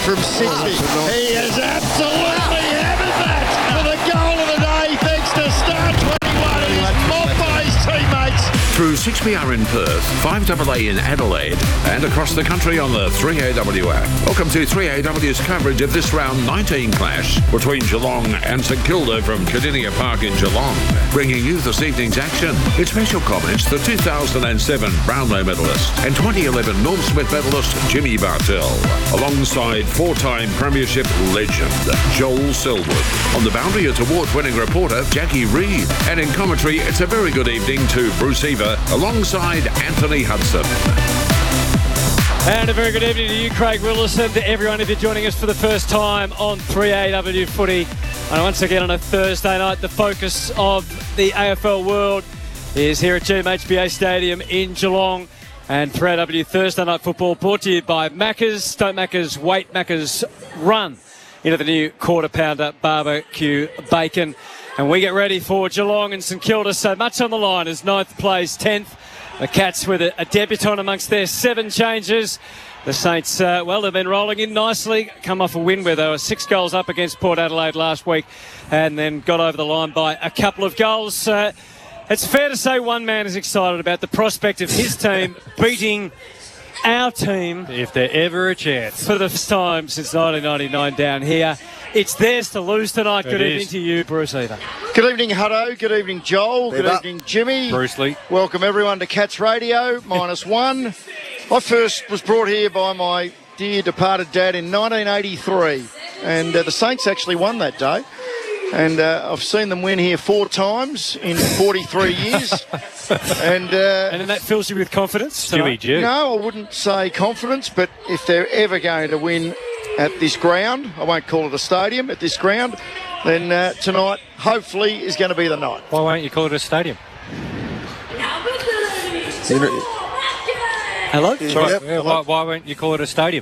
from 60. He has absolutely hammered that for the goal of the day, thanks to Star 21 and his mob by his teammates. Through 6PR in Perth, 5AA in Adelaide, and across the country on the 3AW app. Welcome to 3AW's coverage of this round 19 clash between Geelong and St Kilda from Cardinia Park in Geelong. Bringing you this evening's action. In special comments, the 2007 Brownlow medalist and 2011 Norm Smith medalist Jimmy Bartell, alongside four-time premiership legend Joel Selwood. On the boundary, it's award-winning reporter Jackie Reid. And in commentary, it's a very good evening to Bruce Eva alongside Anthony Hudson. And a very good evening to you, Craig Willis, and to everyone if you're joining us for the first time on 3AW Footy. And once again on a Thursday night, the focus of the AFL world is here at GMHBA Stadium in Geelong. And 3AW Thursday Night Football brought to you by Macca's. Don't Macca's wait, Macca's run into the new quarter pounder barbecue bacon. And we get ready for Geelong and St Kilda. So much on the line as 9th plays 10th. The Cats with a debutant amongst their 7 changes. The Saints, they've been rolling in nicely. Come off a win where they were 6 goals up against Port Adelaide last week and then got over the line by a couple of goals. It's fair to say one man is excited about the prospect of his team beating our team, if they're ever a chance, for the first time since 1999 down here. It's theirs to lose tonight. Good evening to you, Bruce Eva. Good evening, Hutto. Good evening, Joel. Good evening, Jimmy. Bruce Lee. Welcome, everyone, to Cats Radio, -1. I first was brought here by my dear departed dad in 1983, and the Saints actually won that day. And I've seen them win here 4 times in 43 years. And then that fills you with confidence? Stewie G. No, I wouldn't say confidence, but if they're ever going to win at this ground, I won't call it a stadium, at this ground, then tonight hopefully is going to be the night. Why won't you call it a stadium? Hello? Sorry. Yeah, why won't you call it a stadium?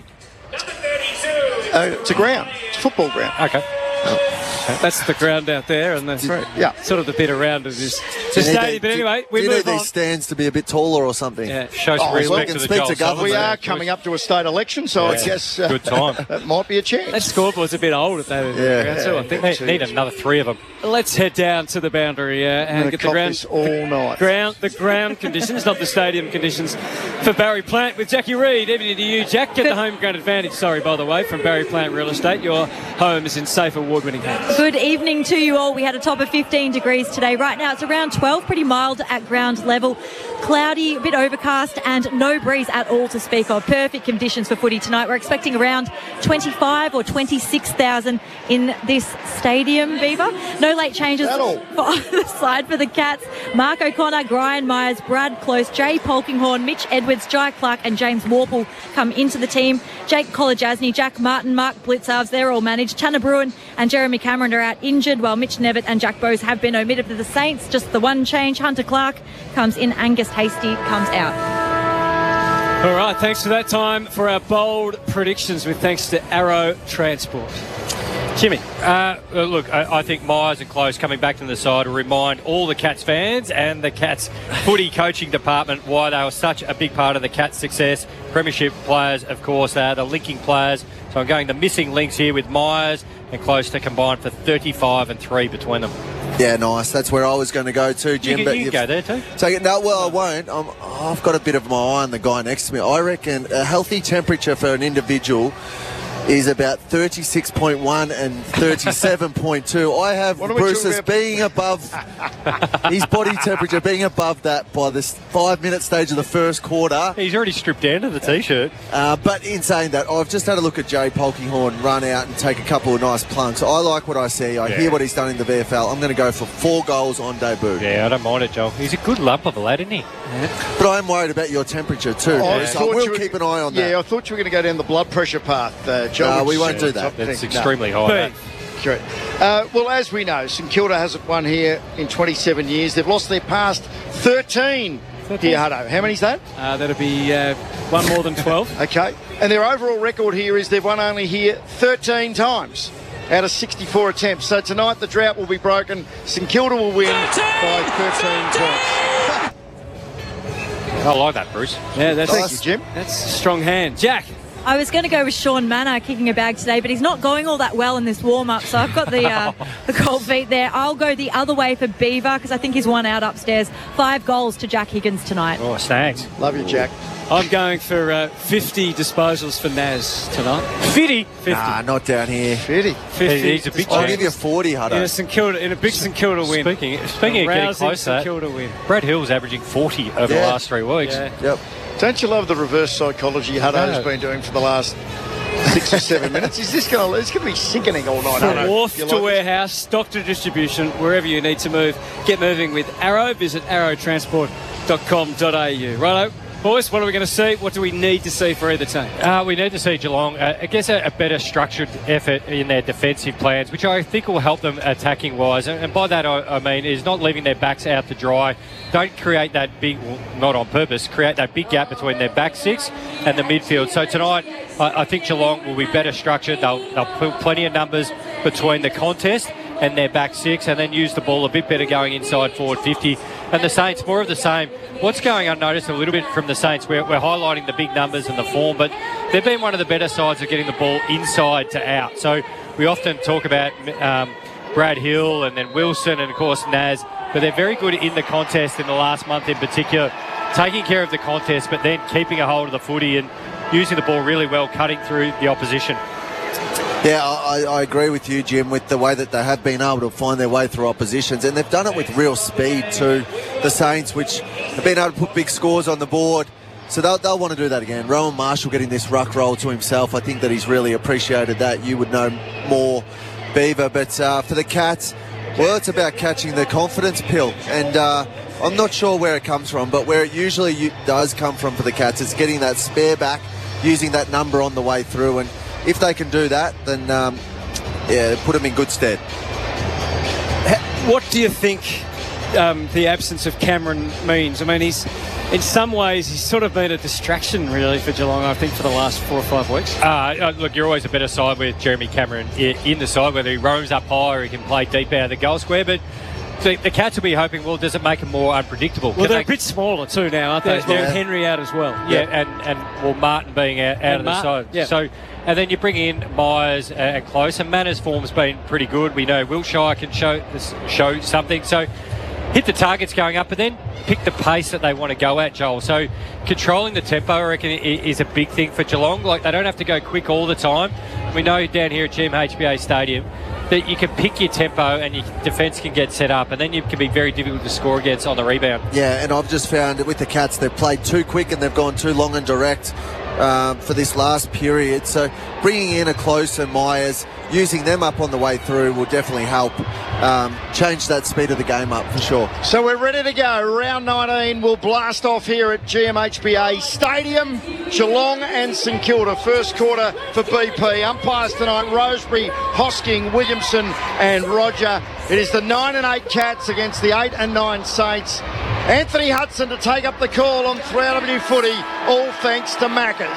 It's a ground. It's a football ground. Okay. That's the ground out there, and that's sort of the bit around it is the stadium. But anyway, we move on. These stands to be a bit taller or something? Yeah. Show some respect to the Joel Sullivan. We are coming up to a state election, so I guess good time. That might be a chance. That scoreboard's a bit old at that. So I think need another 3 of them. Let's head down to the boundary and get the ground all night. The ground conditions, not the stadium conditions, for Barry Plant with Jackie Reid. Evening to you, Jack. Get the home ground advantage. Sorry, by the way, from Barry Plant Real Estate. Your home is in safe, award-winning hands. Good evening to you all. We had a top of 15 degrees today. Right now it's around 12, pretty mild at ground level. Cloudy, a bit overcast, and no breeze at all to speak of. Perfect conditions for footy tonight. We're expecting around 25 or 26,000 in this stadium, Beaver. No late changes for either side for the Cats. Mark O'Connor, Brian Myers, Brad Close, Jay Polkinghorne, Mitch Edwards, Jai Clark and James Warple come into the team. Jake Kolajasny, Jack Martin, Mark Blitzarves, they're all managed. Tanner Bruin and Jeremy Cameron are out injured, while Mitch Nevitt and Jack Bowes have been omitted for the Saints. Just the one change. Hunter Clark comes in, Angus Hasty comes out. All right, thanks for that time for our bold predictions with thanks to Arrow Transport. Jimmy, look, I think Myers and Close coming back to the side will remind all the Cats fans and the Cats footy coaching department why they were such a big part of the Cats' success. Premiership players, of course, they're the linking players. So I'm going the missing links here with Myers and Close to combine for 35 and 3 between them. Yeah, nice. That's where I was going to go too, Jim. You can go there too. I won't. I've got a bit of my eye on the guy next to me. I reckon a healthy temperature for an individual is about 36.1 and 37.2. I have Bruce as being above his body temperature being above that by this 5-minute stage of the first quarter. He's already stripped down to the T-shirt. But in saying that, I've just had a look at Jay Polkinghorne run out and take a couple of nice plunks. I like what I see. I hear what he's done in the VFL. I'm going to go for 4 goals on debut. Yeah, I don't mind it, Joel. He's a good lump of a lad, isn't he? Yeah. But I'm worried about your temperature too. So we'll keep an eye on that. Yeah, I thought you were going to go down the blood pressure path, Joe. No, we won't do that. It's extremely high. Correct. Well, as we know, St Kilda hasn't won here in 27 years. They've lost their past 13 here, Hutto. How many's that? That'll be one more than 12. Okay. And their overall record here is they've won only here 13 times out of 64 attempts. So tonight the drought will be broken. St Kilda will win by 13 points. I like that, Bruce. Yeah, Thank you, Jim. That's a strong hand. Jack. I was going to go with Sean Manor kicking a bag today, but he's not going all that well in this warm-up, so I've got the cold feet there. I'll go the other way for Beaver because I think he's one out upstairs. 5 goals to Jack Higgins tonight. Oh, snags. Love you, Jack. I'm going for 50 disposals for Naz tonight. 50? Nah, not down here. 50. 50. He's a big I'll chance. give you 40, In a Hutto. in a big St Kilda win. Speaking of getting Rousing close to St that, Kilda win. Brad Hill's averaging 40 over the Yeah. last 3 weeks. Yeah. Yep. Don't you love the reverse psychology Hutto's been doing for the last 6 or 7 minutes? Is this going to? It's going to be sickening all night. From Hutto. wharf You to like this? warehouse, stock to distribution, wherever you need to move. Get moving with Arrow. Visit arrowtransport.com.au. Righto, boys, what are we going to see? What do we need to see for either team? We need to see Geelong, I guess, a better structured effort in their defensive plans, which I think will help them attacking-wise. And by that, I mean is not leaving their backs out to dry. Don't create that big, well, not on purpose, create that big gap between their back six and the midfield. So tonight, I think Geelong will be better structured. They'll put plenty of numbers between the contest and their back six, and then use the ball a bit better going inside forward 50. And the Saints, more of the same. What's going unnoticed a little bit from the Saints, we're highlighting the big numbers and the form, but they've been one of the better sides of getting the ball inside to out. So we often talk about Brad Hill and then Wilson and, of course, Naz, but they're very good in the contest in the last month in particular, taking care of the contest, but then keeping a hold of the footy and using the ball really well, cutting through the opposition. Yeah, I agree with you, Jim, with the way that they have been able to find their way through oppositions. And they've done it with real speed too, the Saints, which have been able to put big scores on the board. So they'll want to do that again. Rowan Marshall getting this ruck roll to himself, I think that he's really appreciated that. You would know more, Beaver. But for the Cats, well, it's about catching the confidence pill. And I'm not sure where it comes from, but where it usually does come from for the Cats, it's getting that spare back, using that number on the way through. And if they can do that, then, put them in good stead. What do you think the absence of Cameron means? I mean, in some ways, he's sort of been a distraction, really, for Geelong, I think, for the last 4 or 5 weeks. Look, you're always a better side with Jeremy Cameron in the side, whether he roams up high or he can play deep out of the goal square. But the Cats will be hoping, well, does it make them more unpredictable? Well, they're a bit smaller too now, aren't they? Yeah. Henry out as well. Yeah, and Martin being out of the side. Yeah. So, and then you bring in Myers and Close, and Manners' form's been pretty good. We know Wilshire can show something. So hit the targets going up, but then pick the pace that they want to go at, Joel. So controlling the tempo, I reckon, is a big thing for Geelong. Like, they don't have to go quick all the time. We know down here at GMHBA Stadium that you can pick your tempo and your defence can get set up, and then you can be very difficult to score against on the rebound. Yeah, and I've just found that with the Cats, they've played too quick and they've gone too long and direct for this last period. So bringing in a Close and Myers, using them up on the way through will definitely help change that speed of the game up for sure. So we're ready to go. Round 19 will blast off here at GMHBA Stadium. Geelong and St Kilda. First quarter for BP. Umpires tonight, Rosebery, Hosking, Williamson and Roger. It is the 9 and 8 Cats against the 8 and 9 Saints. Anthony Hudson to take up the call on 3AW Footy, all thanks to Macca's.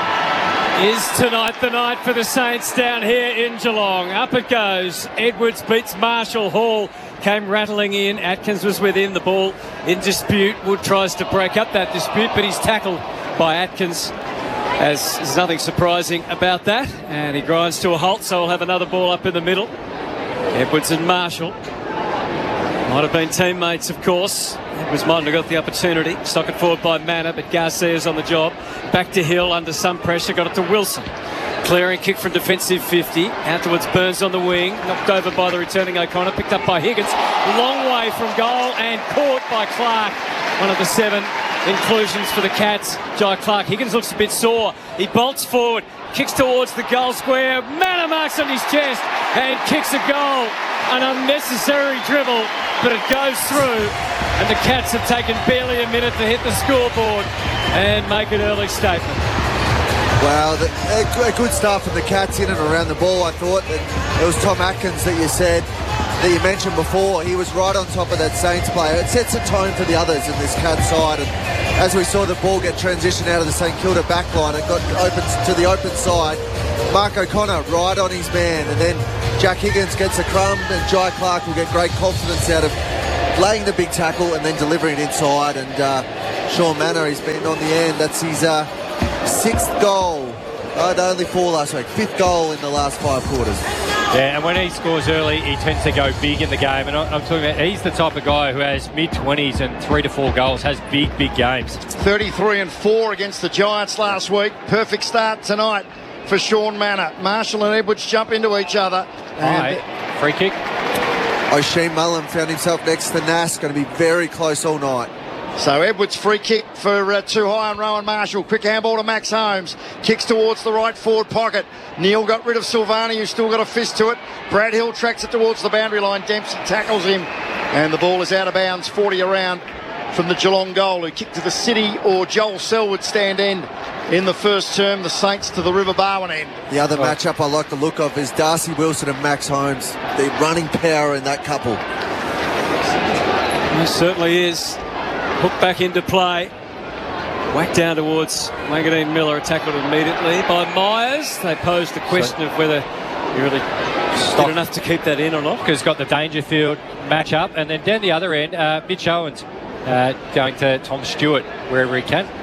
Is tonight the night for the Saints down here in Geelong? Up it goes. Edwards beats Marshall. Hall came rattling in. Atkins was within. The ball in dispute. Wood tries to break up that dispute, but he's tackled by Atkins. As there's nothing surprising about that. And he grinds to a halt, so we'll have another ball up in the middle. Edwards and Marshall. Might have been teammates, of course. Edwards might have got the opportunity. Stuck it forward by Manor, but Garcia's on the job. Back to Hill under some pressure. Got it to Wilson. Clearing kick from defensive 50. Afterwards, Burns on the wing. Knocked over by the returning O'Connor. Picked up by Higgins. Long way from goal and caught by Clark. One of the 7 inclusions for the Cats. Jai Clark. Higgins looks a bit sore. He bolts forward. Kicks towards the goal square. Manor marks on his chest and kicks a goal. An unnecessary dribble, but it goes through. And the Cats have taken barely a minute to hit the scoreboard and make an early statement. Well, a good start from the Cats in and around the ball. I thought that it was Tom Atkins that you mentioned before. He was right on top of that Saints player. It sets a tone for the others in this Cats side. And as we saw the ball get transitioned out of the St Kilda backline, it got open to the open side. Mark O'Connor right on his man, and then Jack Higgins gets a crumb, and Jai Clark will get great confidence out of laying the big tackle and then delivering it inside. And Sean Manor, he's been on the end. That's his 6th goal Only 4 last week. 5th goal in the last 5 quarters. Yeah, and when he scores early, he tends to go big in the game. And I'm talking about, he's the type of guy who has mid-20s and 3 to 4 goals, has big games. 33 and 4 against the Giants last week. Perfect start tonight for Sean Manor. Marshall and Edwards jump into each other. And free kick. Oisin Mullen found himself next to Nass. Going to be very close all night. so Edwards free kick for too high on Rowan Marshall. Quick handball to Max Holmes. Kicks towards the right forward pocket. Neil got rid of Silvani, who's still got a fist to it. Brad Hill tracks it towards the boundary line. Dempsey tackles him. And the ball is out of bounds, 40 around from the Geelong goal, who kicked to the City or Joel Selwood stand end in the first term. The Saints to the River Barwon end. The other matchup I like the look of is Darcy Wilson and Max Holmes. The running power in that couple. It certainly is. Hooked back into play. Whacked down towards Wanganeen Miller, tackled immediately by Myers. They posed the question of whether he really did enough to keep that in or not. Has got the Dangerfield match up, and then down the other end, Mitch Owens going to Tom Stewart wherever he can.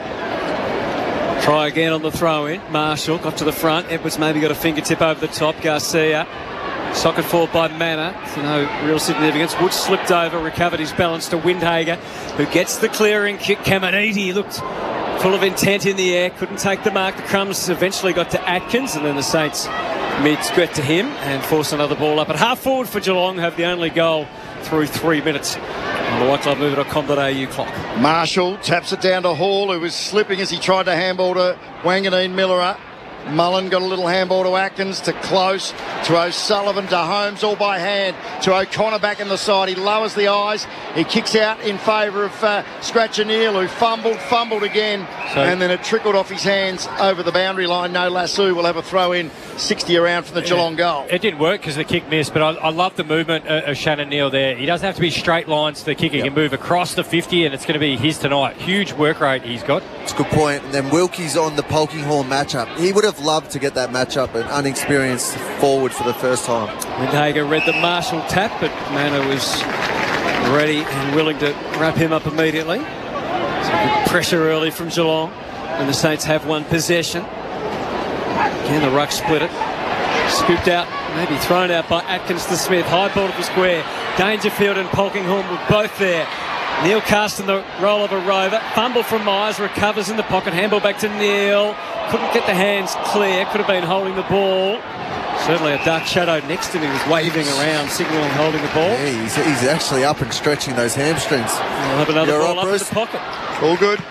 Try again on the throw-in. Marshall got to the front. Edwards maybe got a fingertip over the top. Garcia. Socket forward by Manor. So no real significance. Woods slipped over, recovered his balance to Windhager, who gets the clearing kick. Caminiti looked full of intent in the air. Couldn't take the mark. The crumbs eventually got to Atkins, and then the Saints mid-squat to him and force another ball up. At half forward for Geelong, have the only goal through 3 minutes on the whiteclubmovie.com.au clock. Marshall taps it down to Hall, who was slipping as he tried to handball to Wanganeen Miller. Mullen got a little handball to Atkins, to Close, to O'Sullivan, to Holmes, all by hand, to O'Connor back in the side. He lowers the eyes. He kicks out in favour of Scratcher Neal, who fumbled again, and then it trickled off his hands over the boundary line. No Lasso will have a throw in 60 around from the Geelong goal. It didn't work because the kick missed, but I love the movement of Shannon Neal there. He doesn't have to be straight lines to the kick. He can move across the 50, and it's going to be his tonight. Huge work rate he's got. It's a good point. And then Wilkie's on the Polkinghorn matchup. He would have loved to get that matchup, an unexperienced forward for the first time. Windhager read the Marshall tap, but Manor was ready and willing to wrap him up immediately. So good pressure early from Geelong, and the Saints have one possession. Again, the ruck split it. Scooped out, maybe thrown out by Atkins to Smith. High ball to the square. Dangerfield and Polkinghorn were both there. Neil cast in the role of a rover. Fumble from Myers, recovers in the pocket. Handball back to Neil. Couldn't get the hands clear. Could have been holding the ball. Certainly a dark shadow next to him. He was waving around, signalling holding the ball. Yeah, he's actually up and stretching those hamstrings. We'll have another ball up in the pocket. All good.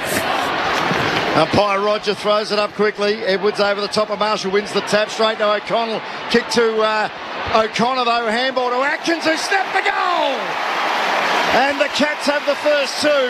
Umpire Roger throws it up quickly. Edwards over the top of Marshall, wins the tap straight to O'Connell. Kick to O'Connor though, handball to Atkins, who snapped the goal! And the Cats have the first two.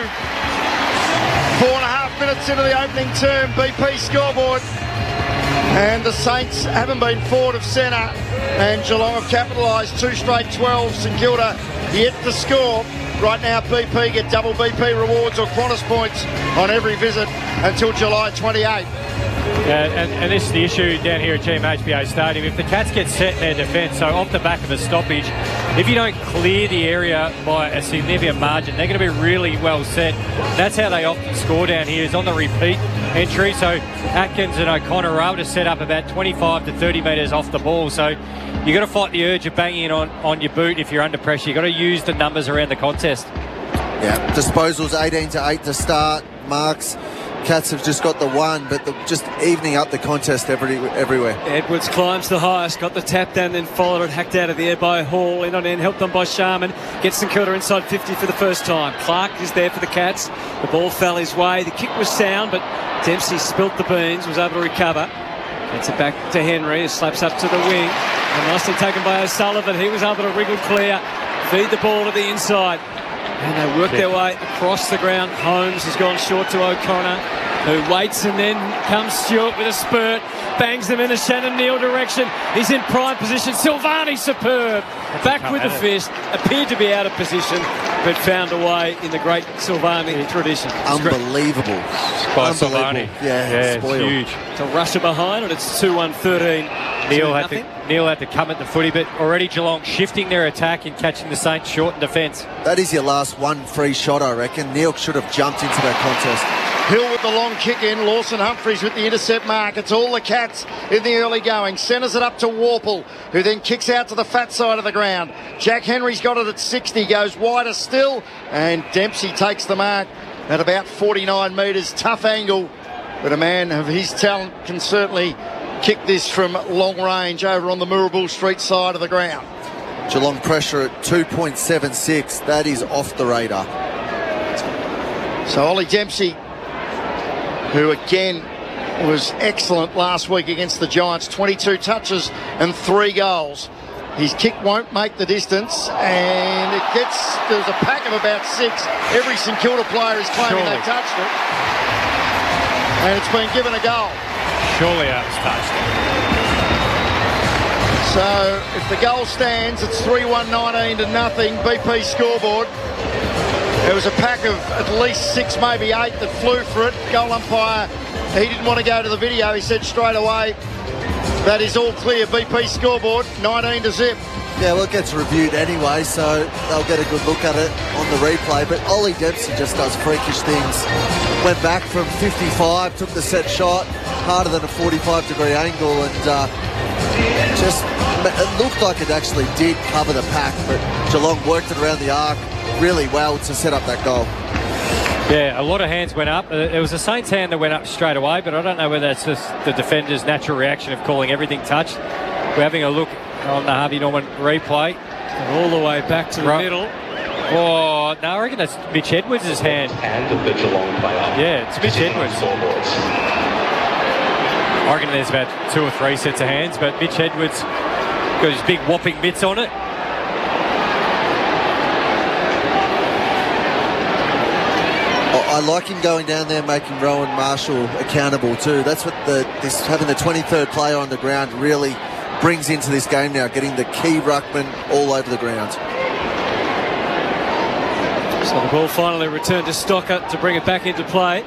4.5 minutes into the opening term, BP scoreboard. And the Saints haven't been forward of centre. And Geelong have capitalised 2 straight 12s. St Kilda yet to score. Right now, BP get double BP rewards or Qantas points on every visit until July 28. Yeah, and this is the issue down here at GMHBA Stadium. If the Cats get set in their defence, so off the back of a stoppage, if you don't clear the area by a significant margin, they're going to be really well set. That's how they often score down here, is on the repeat entry. So Atkins and O'Connor are able to set up about 25 to 30 metres off the ball. So you've got to fight the urge of banging on your boot if you're under pressure. You've got to use the numbers around the contest. Yeah, disposals 18 to 8 to start. Marks. Cats have just got the one, but just evening up the contest everywhere. Edwards climbs the highest, got the tap down, then followed it, hacked out of the air by Hall. In on end, helped on by Sharman. Gets St Kilda inside 50 for the first time. Clark is there for the Cats. The ball fell his way. The kick was sound, but Dempsey spilt the beans, was able to recover. Gets it back to Henry, who slaps up to the wing. And nicely taken by O'Sullivan. He was able to wriggle clear, feed the ball to the inside. And they work their way across the ground. Holmes has gone short to O'Connor, who waits, and then comes Stewart with a spurt, bangs them in the Shannon Neal direction. He's in prime position. Silvani superb. Back with the fist. Appeared to be out of position, but found a way in the great Silvani tradition. Unbelievable. By Silvani. Yeah, it's spoiled. huge. It's a rusher behind, and it's 2-1-13. Neil had to come at the footy, but already Geelong shifting their attack and catching the Saints short in defence. That is your last one free shot, I reckon. Neil should have jumped into that contest. Hill with the long kick in. Lawson Humphries with the intercept mark. It's all the Cats in the early going. Centres it up to Warple, who then kicks out to the fat side of the ground. Jack Henry's got it at 60, goes wider still, and Dempsey takes the mark at about 49 metres. Tough angle, but a man of his talent can certainly kick this from long range over on the Moorabool Street side of the ground. Geelong pressure at 2.76. That is off the radar. So Ollie Dempsey, who again was excellent last week against the Giants, 22 touches and 3 goals. His kick won't make the distance, and there's a pack of about 6. Every St Kilda player is claiming they touched it, and it's been given a goal. Surely that was touched. So if the goal stands, it's 3-1-19 to nothing. BP scoreboard. There was a pack of at least 6, maybe 8 that flew for it. Goal umpire, he didn't want to go to the video. He said straight away, that is all clear. BP scoreboard, 19 to zip. Yeah, well, it gets reviewed anyway, so they'll get a good look at it on the replay. But Ollie Dempsey just does freakish things. Went back from 55, took the set shot, harder than a 45-degree angle, and it looked like it actually did cover the pack, but Geelong worked it around the arc really well to set up that goal. Yeah, a lot of hands went up. It was a Saints hand that went up straight away, but I don't know whether it's just the defender's natural reaction of calling everything touched. We're having a look on the Harvey Norman replay. And all the way back to the middle. Oh, no, I reckon that's Mitch Edwards' hand. And the Geelong player. Yeah, it's Mitch Edwards. I reckon there's about 2 or 3 sets of hands, but Mitch Edwards got his big whopping mitts on it. I like him going down there making Rowan Marshall accountable too. That's what having the 23rd player on the ground really brings into this game now, getting the key ruckman all over the ground. So the ball finally returned to Stocker to bring it back into play.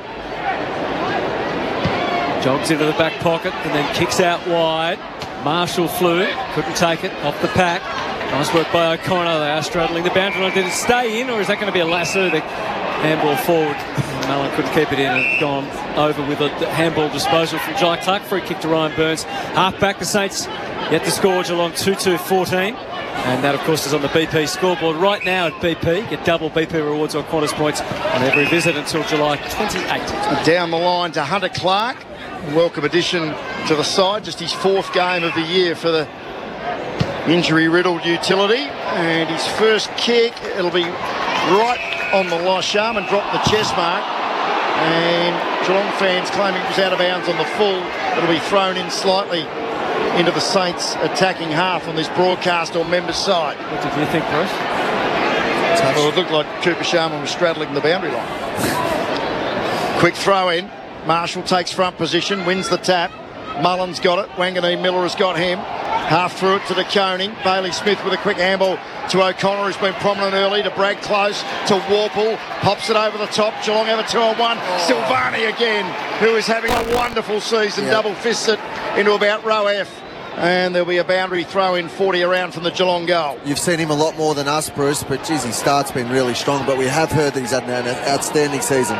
Jogs into the back pocket and then kicks out wide. Marshall flew, couldn't take it off the pack. Nice work by O'Connor. They are straddling the boundary line. Did it stay in, or is that going to be a lasso? The handball forward. Mullen couldn't keep it in and gone over with a handball disposal from Jai Clark. Free kick to Ryan Burns. Half back, the Saints yet to score. Geelong 2-2-14. And that, of course, is on the BP scoreboard right now at BP. Get double BP rewards or Qantas points on every visit until July 28. Down the line to Hunter Clark. Welcome addition to the side. Just his 4th game of the year for the injury-riddled utility. And his first kick, it'll be right on the line. Sharman dropped the chest mark. And Geelong fans claiming it was out of bounds on the full. It'll be thrown in slightly into the Saints attacking half on this broadcast or members side. What did you think, Bruce? Well, it looked like Cooper Sharman was straddling the boundary line. Quick throw in. Marshall takes front position, wins the tap. Mullen's got it. Wanganeen Miller has got him. Half through it to the Koning. Bailey Smith with a quick handball to O'Connor, who's been prominent early, to Brad Close, to Warple. Pops it over the top. Geelong have a 2-on-1. Silvani again, who is having a wonderful season. Yeah. Double fists it into about row F. And there'll be a boundary throw in 40 around from the Geelong goal. You've seen him a lot more than us, Bruce, but geez, his start's been really strong. But we have heard that he's had an outstanding season.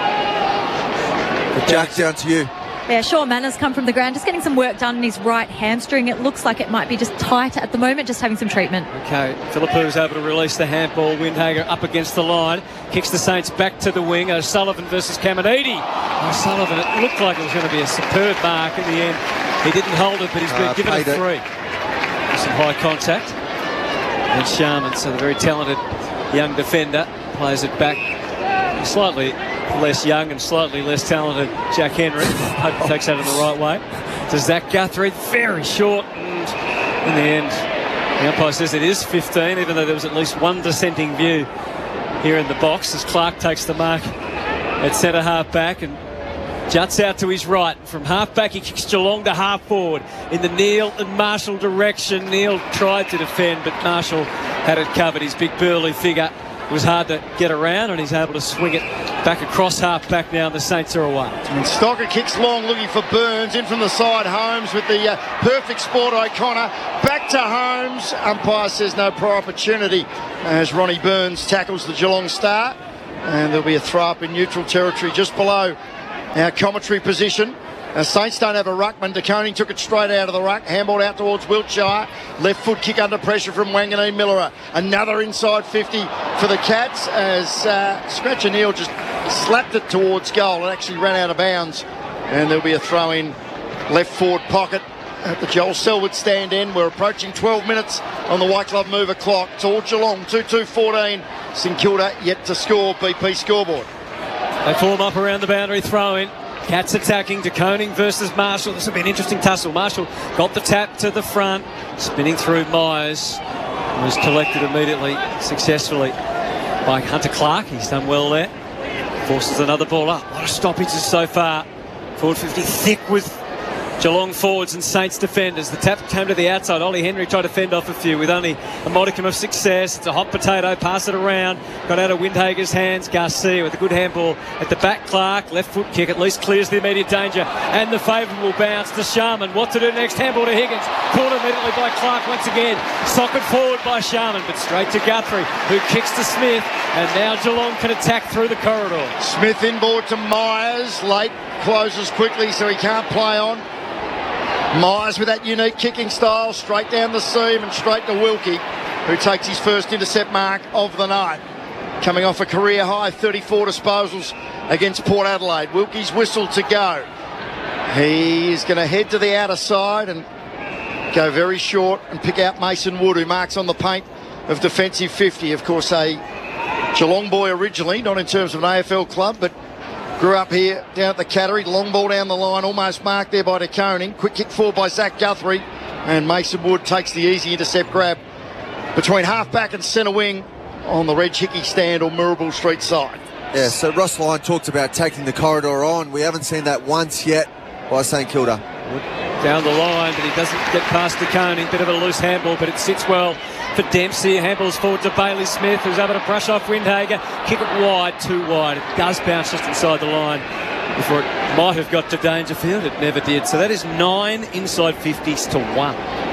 But Jack, down to you. Yeah, Shaw Manners come from the ground, just getting some work done in his right hamstring. It looks like it might be just tight at the moment, just having some treatment. Okay, Philippou was able to release the handball. Windhager up against the line. Kicks the Saints back to the wing. O'Sullivan versus Caminiti. O'Sullivan, it looked like it was going to be a superb mark in the end. He didn't hold it, but he's been given a 3. Some high contact. And Sharman, so the very talented young defender, plays it back. Slightly less young and slightly less talented Jack Henry. Hope he takes that in the right way. To Zach Guthrie, very short, and in the end the umpire says it is 15, even though there was at least one dissenting view here in the box as Clark takes the mark at centre half back and juts out to his right. From half back he kicks Geelong to half forward in the Neale and Marshall direction. Neale tried to defend, but Marshall had it covered. His big burly figure. It was hard to get around, and he's able to swing it back across half back now, and the Saints are away. And Stocker kicks long, looking for Burns. In from the side, Holmes with the perfect sport, O'Connor. Back to Holmes. Umpire says no prior opportunity as Ronnie Burns tackles the Geelong star. And there'll be a throw up in neutral territory just below our commentary position. Saints don't have a ruckman. De Koning took it straight out of the ruck. Handball out towards Wiltshire. Left foot kick under pressure from Wanganeen Miller. Another inside 50 for the Cats as Scratcher Neal just slapped it towards goal. It actually ran out of bounds. And there'll be a throw in left forward pocket at the Joel Selwood stand end. We're approaching 12 minutes on the White Glove Mover clock. Towards Geelong, 2-2-14. St Kilda yet to score. BP scoreboard. They form up around the boundary, throw in. Cats attacking. De Koning versus Marshall. This will be an interesting tussle. Marshall got the tap to the front, spinning through Myers. Was collected immediately, successfully, by Hunter Clark. He's done well there. Forces another ball up. A lot of stoppages so far. Forward 50 thick with Geelong forwards and Saints defenders. The tap came to the outside. Ollie Henry tried to fend off a few with only a modicum of success. It's a hot potato. Pass it around. Got out of Windhager's hands. Garcia with a good handball at the back. Clark, left foot kick, at least clears the immediate danger. And the favourable bounce to Sharman. What to do next? Handball to Higgins. Caught immediately by Clark once again. Socket forward by Sharman, but straight to Guthrie, who kicks to Smith. And now Geelong can attack through the corridor. Smith inboard to Myers. Late closes quickly so he can't play on. Myers with that unique kicking style, straight down the seam and straight to Wilkie, who takes his first intercept mark of the night. Coming off a career high 34 disposals against Port Adelaide. Wilkie's whistle to go. He's going to head to the outer side and go very short and pick out Mason Wood, who marks on the paint of defensive 50. Of course, a Geelong boy originally, not in terms of an AFL club, but grew up here down at the Cattery. Long ball down the line, almost marked there by De Koning. Quick kick forward by Zach Guthrie. And Mason Wood takes the easy intercept grab between half-back and centre wing on the Reg Hickey stand or Mirabel Street side. Yeah, so Ross Lyon talked about taking the corridor on. We haven't seen that once yet by St Kilda. Down the line, but he doesn't get past De Koning. Bit of a loose handball, but it sits well for Dempsey. Handballs forward to Bailey Smith, who's able to brush off Windhager. Kick it wide, too wide. It does bounce just inside the line before it might have got to Dangerfield. It never did. So that is 9 inside 50s to 1.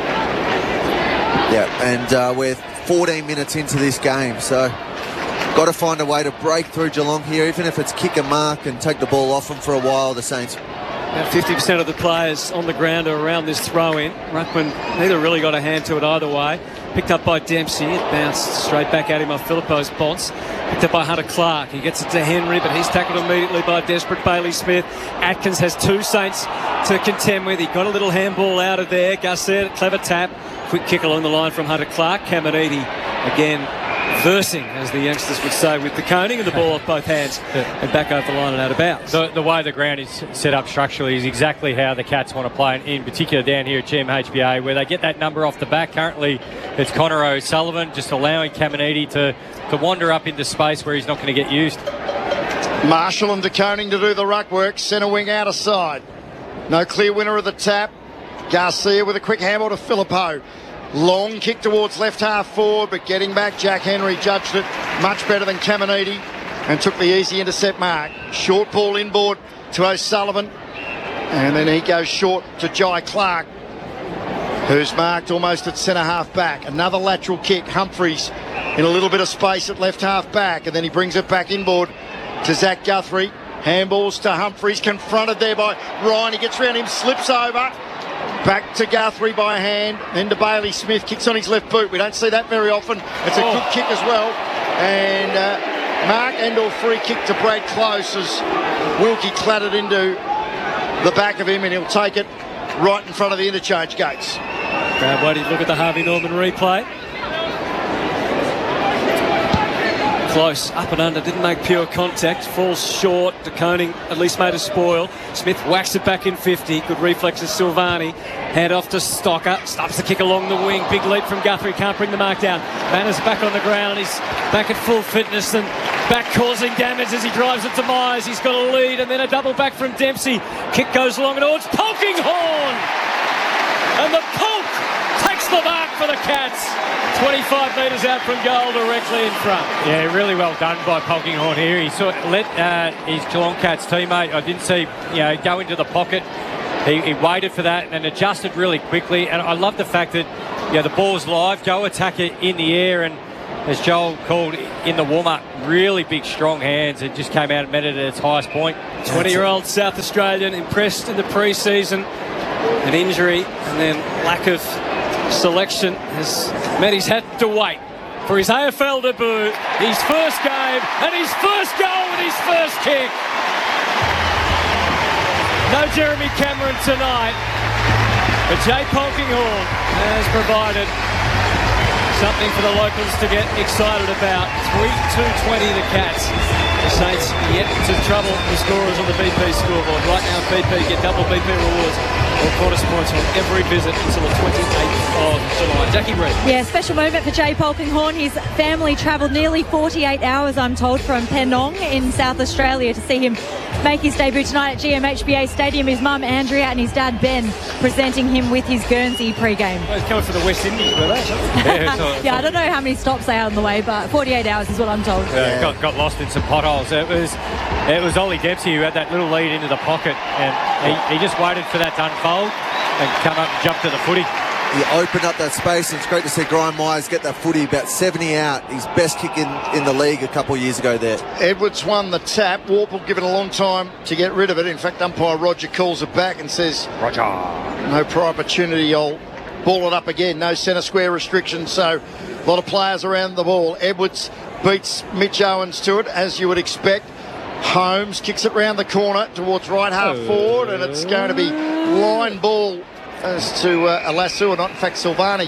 Yeah, and we're 14 minutes into this game, so got to find a way to break through Geelong here, even if it's kick and mark and take the ball off them for a while, the Saints. About 50% of the players on the ground are around this throw-in. Ruckman neither really got a hand to it either way. Picked up by Dempsey. It bounced straight back at him off Philippo's bonce. Picked up by Hunter Clark. He gets it to Henry, but he's tackled immediately by desperate Bailey Smith. Atkins has 2 Saints to contend with. He got a little handball out of there. Garcia, clever tap. Quick kick along the line from Hunter Clark. Caminiti again versing, as the youngsters would say, with De Koning, and the ball off both hands and back over the line and out of bounds. The way the ground is set up structurally is exactly how the Cats want to play, and in particular down here at GMHBA, where they get that number off the back. Currently, it's Connor O'Sullivan just allowing Caminiti to wander up into space where he's not going to get used. Marshall and De Koning to do the ruck work. Centre wing outer side. No clear winner of the tap. Garcia with a quick handball to Philippo. Long kick towards left half forward, but getting back, Jack Henry judged it much better than Caminiti and took the easy intercept mark. Short ball inboard to O'Sullivan, and then he goes short to Jai Clark, who's marked almost at centre half back. Another lateral kick. Humphreys in a little bit of space at left half back, and then he brings it back inboard to Zach Guthrie. Handballs to Humphreys, confronted there by Ryan. He gets around him, slips over. Back to Guthrie by hand, then to Bailey Smith, kicks on his left boot. We don't see that very often. It's a good kick as well. And mark and/or free kick to Brad Close as Wilkie clattered into the back of him, and he'll take it right in front of the interchange gates. Grab waiting, look at the Harvey Norman replay. Close, up and under, didn't make pure contact, falls short. De Koning at least made a spoil. Smith whacks it back in 50. Good reflexes, Silvani. Hand off to Stocker, stops the kick along the wing. Big leap from Guthrie, can't bring the mark down. Manners back on the ground, he's back at full fitness and back causing damage as he drives it to Myers. He's got a lead, and then a double back from Dempsey. Kick goes long and towards Polkinghorne, and the Polk takes the mark for the Cats. 25 metres out from goal, directly in front. Yeah, really well done by Polkinghorne here. He sort of let his Geelong Cats teammate, I didn't see, go into the pocket. He waited for that and adjusted really quickly. And I love the fact that the ball's live, go attack it in the air, and as Joel called in the warm-up, really big, strong hands. It just came out and met it at its highest point. 20-year-old South Australian, impressed in the pre-season. An injury and then lack of selection has meant he's had to wait for his AFL debut, his first game, and his first goal with his first kick. No Jeremy Cameron tonight, but Jay Polkinghorne has provided something for the locals to get excited about. 3-2-20 the Cats. The Saints yet to trouble the scorers on the BP scoreboard. Right now BP get double BP rewards or quarters points on every visit until the 28th of July. Jackie Reid. Yeah, special moment for Jay Polkinghorne. His family travelled nearly 48 hours, I'm told, from Penong in South Australia to see him make his debut tonight at GMHBA Stadium. His mum Andrea and his dad Ben presenting him with his Guernsey pre-game. He's coming for the West Indies, were they? Yeah, I don't know how many stops they had on the way, but 48 hours is what I'm told. Got lost in some potholes. It was Ollie Dempsey who had that little lead into the pocket, and he just waited for that to unfold and come up and jump to the footy. He opened up that space, and it's great to see Graham Myers get that footy about 70 out. His best kick in the league a couple of years ago there. Edwards won the tap. Warple given a long time to get rid of it. In fact, umpire Roger calls it back and says, Roger, no prior opportunity, I'll ball it up again. No centre square restriction, so a lot of players around the ball. Edwards beats Mitch Owens to it, as you would expect. Holmes kicks it round the corner towards right half forward, and it's going to be line ball as to Alasu, or not. In fact, Silvani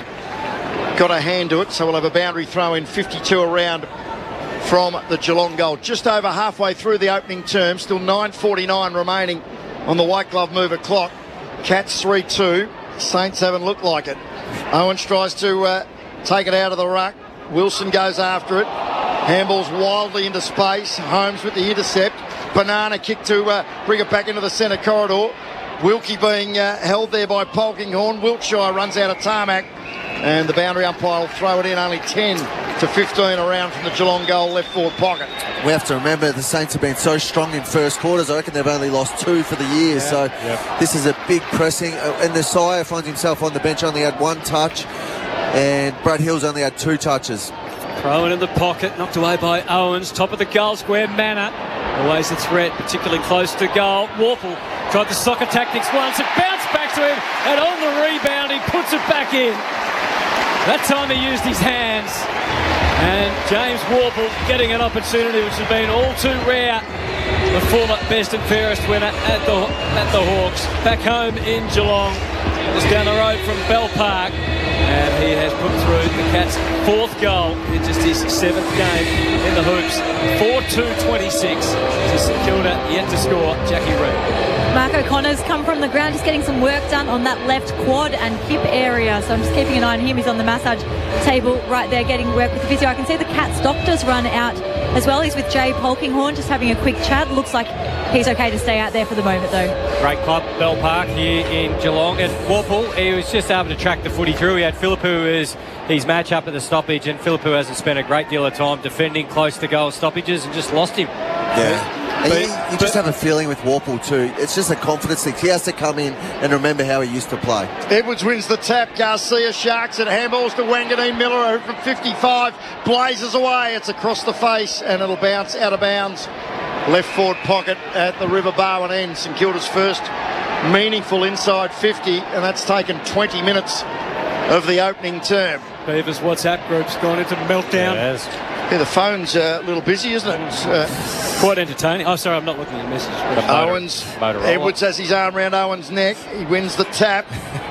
got a hand to it, so we'll have a boundary throw in, 52 around from the Geelong goal. Just over halfway through the opening term, still 9:49 remaining on the white glove mover clock. Cats 3-2. Saints haven't looked like it. Owens tries to take it out of the ruck. Wilson goes after it. Handballs wildly into space. Holmes with the intercept. Banana kick to bring it back into the centre corridor. Wilkie being held there by Polkinghorne. Wiltshire runs out of tarmac, and the boundary umpire will throw it in. Only 10 to 15 around from the Geelong goal left forward pocket. We have to remember the Saints have been so strong in first quarters. I reckon they've only lost 2 for the year. This is a big pressing. And the Sire finds himself on the bench, only had 1 touch, and Brad Hills only had 2 touches. Throw it in the pocket, knocked away by Owens. Top of the goal square, Manor. Always a threat, particularly close to goal. Warple tried the soccer tactics once. It bounced back to him, and on the rebound, he puts it back in. That time he used his hands. And James Warple getting an opportunity which has been all too rare. The former best and fairest winner at the Hawks. Back home in Geelong. Just down the road from Bell Park. And he has put through the Cats' 4th goal in just his 7th game in the hoops. 4-2-26 to St Kilda, yet to score. Jackie Reid. Mark O'Connor's come from the ground, just getting some work done on that left quad and hip area. So I'm just keeping an eye on him. He's on the massage table right there getting work with the physio. I can see the Cats doctors run out as well. He's with Jay Polkinghorne, just having a quick chat. Looks like he's okay to stay out there for the moment, though. Great club, Bell Park here in Geelong. And Warple, he was just able to track the footy through. He had Philippou as his match up at the stoppage, and Philippou hasn't spent a great deal of time defending close to goal stoppages and just lost him. Yeah. You just have a feeling with Warple too. It's just a confidence thing. He has to come in and remember how he used to play. Edwards wins the tap. Garcia sharks it. Handballs to Wanganeen Miller, who from 55 blazes away. It's across the face, and it'll bounce out of bounds. Left forward pocket at the River Barwon end. St Kilda's first meaningful inside 50, and that's taken 20 minutes of the opening term. Beavers WhatsApp group's gone into meltdown. Yes. Yeah, the phone's a little busy, isn't it? It's, quite entertaining. Oh, sorry, I'm not looking at the message. Owens. Edwards has his arm around Owens' neck. He wins the tap.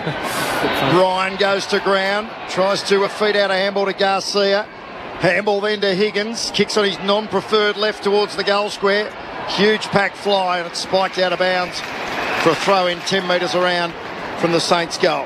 Ryan goes to ground. Tries to feed out a handball to Garcia. Handball then to Higgins. Kicks on his non-preferred left towards the goal square. Huge pack fly, and it's spiked out of bounds for a throw in 10 metres around from the Saints' goal.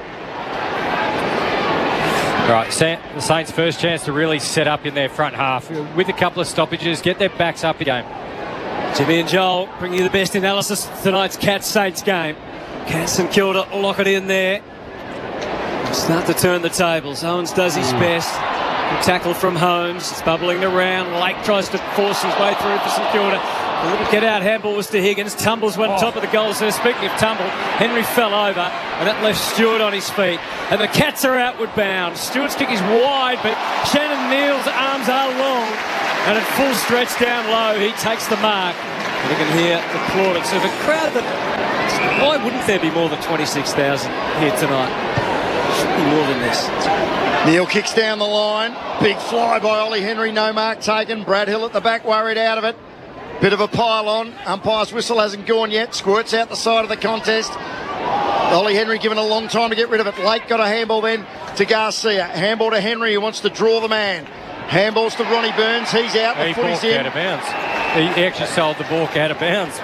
Right, the Saints' first chance to really set up in their front half with a couple of stoppages, get their backs up again. Jimmy and Joel bringing you the best analysis of tonight's Cats-Saints game. Can St Kilda lock it in there? Start to turn the tables. Owens does his best. Good tackle from Holmes. It's bubbling around. Lake tries to force his way through for St Kilda. A little get-out handball was to Higgins. Tumbles one top of the goal. So speaking of tumble, Henry fell over. and that left Stewart on his feet. And the Cats are outward bound. Stewart's kick is wide, but Shannon Neal's arms are long. And at full stretch down low, he takes the mark. And you can hear the plaudits of a crowd that... Why wouldn't there be more than 26,000 here tonight? Should be more than this. Neal kicks down the line. Big fly by Ollie Henry, no mark taken. Brad Hill at the back, worried out of it. Bit of a pile on. Umpire's whistle hasn't gone yet. Squirts out the side of the contest. Ollie Henry given a long time to get rid of it. Lake got a handball then to Garcia. Handball to Henry, who wants to draw the man. Handballs to Ronnie Burns. He's out. The footy's in. Out of bounds. He actually sold the ball out of bounds.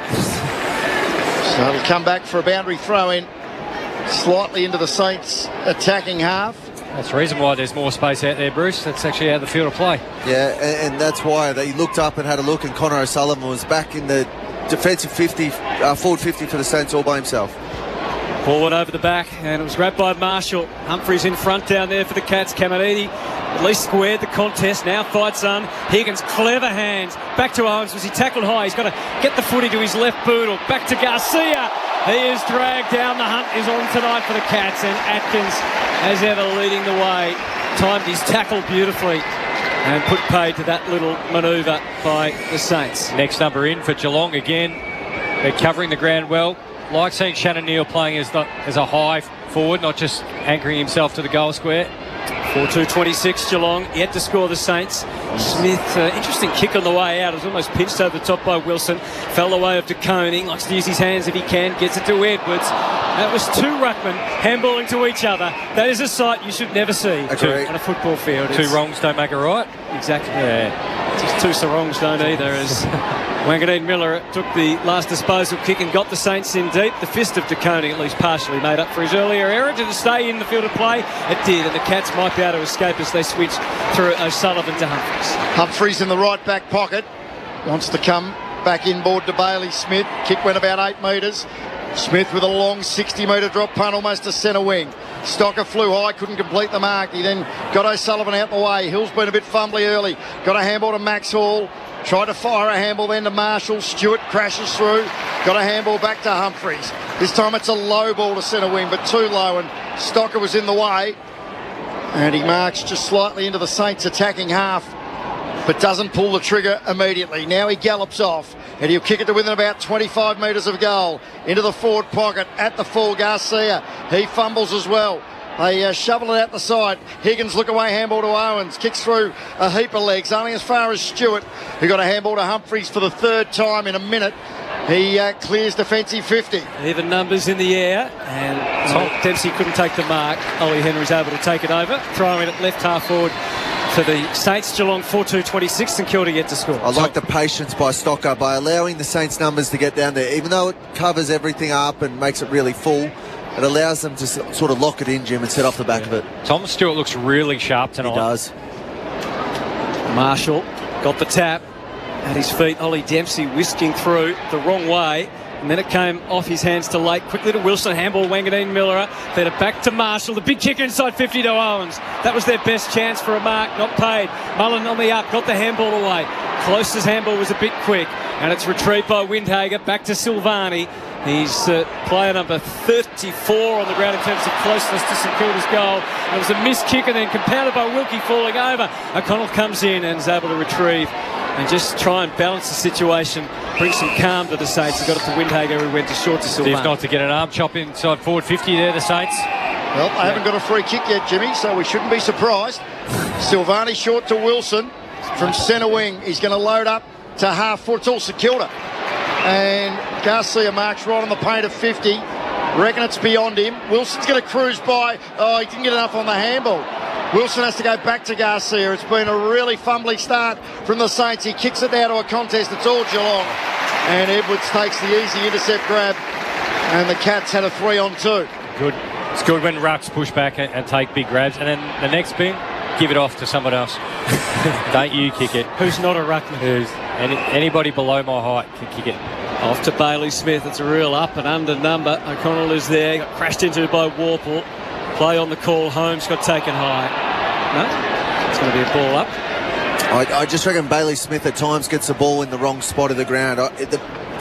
So it'll come back for a boundary throw in. Slightly into the Saints attacking half. That's the reason why there's more space out there, Bruce. That's actually out of the field of play. Yeah, and that's why they looked up and had a look, and Connor O'Sullivan was back in the defensive 50, forward 50 for the Saints all by himself. Ball went over the back, and it was grabbed by Marshall. Humphries in front down there for the Cats. Caminiti at least squared the contest. Now fights on. Higgins, clever hands. Back to Owens. Was he tackled high? He's got to get the footy to his left boot. Or back to Garcia. He is dragged down. The hunt is on tonight for the Cats, and Atkins, as ever, leading the way. Timed his tackle beautifully and put paid to that little manoeuvre by the Saints. Next number in for Geelong again. They're covering the ground well. Like seeing Shannon Neal playing as a high forward, not just anchoring himself to the goal square. 4-2-26 Geelong, yet to score the Saints. Smith, interesting kick on the way out. It was almost pinched over the top by Wilson. Fell the way of De Koning, likes to use his hands if he can, gets it to Edwards. That was two ruckmen handballing to each other. That is a sight you should never see on a football field. Two wrongs don't make a right. Exactly. Yeah. Just two sarongs don't either, as Wanganeen Miller took the last disposal kick and got the Saints in deep. The fist of De Koning at least partially made up for his earlier error. Did it stay in the field of play? It did, and the Cats might be able to escape as they switch through O'Sullivan to Humphries. Humphries in the right back pocket. Wants to come back inboard to Bailey Smith. Kick went about 8 metres. Smith with a long 60-metre drop punt almost to centre wing. Stocker flew high, couldn't complete the mark. He then got O'Sullivan out the way. Hill's been a bit fumbly early. Got a handball to Max Hall. Tried to fire a handball then to Marshall. Stewart crashes through. Got a handball back to Humphries. This time it's a low ball to centre wing, but too low, and Stocker was in the way. And he marched just slightly into the Saints attacking half, but doesn't pull the trigger immediately. Now he gallops off, and he'll kick it to within about 25 metres of goal. Into the forward pocket at the full. Garcia, he fumbles as well. They shovel it out the side. Higgins look away, handball to Owens. Kicks through a heap of legs, only as far as Stewart, who got a handball to Humphries for the third time in a minute. He clears defensive 50. Even numbers in the air, and Dempsey couldn't take the mark. Ollie Henry's able to take it over. Throwing it at left half forward for the Saints. Geelong 4-2-26, St Kilda yet to score. I like the patience by Stocker by allowing the Saints numbers to get down there. Even though it covers everything up and makes it really full, it allows them to sort of lock it in, Jim, and set off the back of it. Tom Stewart looks really sharp tonight. He does. Marshall got the tap at his feet. Ollie Dempsey whisking through the wrong way, and then it came off his hands to Lake. Quickly to Wilson, handball Wanganeen Miller. Then it back to Marshall. The big kick inside 50 to Owens. That was their best chance for a mark, not paid. Mullen on the up, got the handball away. Close's handball was a bit quick, and it's retrieved by Windhager. Back to Silvani. He's player number 34 on the ground in terms of closeness to St Kilda's goal. It was a missed kick and then compounded by Wilkie falling over. O'Connell comes in and is able to retrieve and just try and balance the situation, bring some calm to the Saints. He got it to Windhager, who went to short to Silvani. If not to get an arm chop inside forward 50 there, the Saints. Well, they haven't got a free kick yet, Jimmy, so we shouldn't be surprised. Silvani short to Wilson from centre wing. He's going to load up to half forward. It's all St Kilda. And Garcia marks right on the paint of 50. Reckon it's beyond him. Wilson's going to cruise by. Oh, he didn't get enough on the handball. Wilson has to go back to Garcia. It's been a really fumbly start from the Saints. He kicks it now to a contest. It's all Geelong. And Edwards takes the easy intercept grab. And the Cats had a 3-on-2. Good. It's good when rucks push back and take big grabs. And then the next bin, give it off to someone else. Don't you kick it. Who's not a ruckman? Anybody below my height can kick it. Off to Bailey Smith. It's a real up and under number. O'Connell is there. Got crashed into by Warple. Play on the call. Holmes got taken high. No? It's going to be a ball up. I just reckon Bailey Smith at times gets the ball in the wrong spot of the ground. The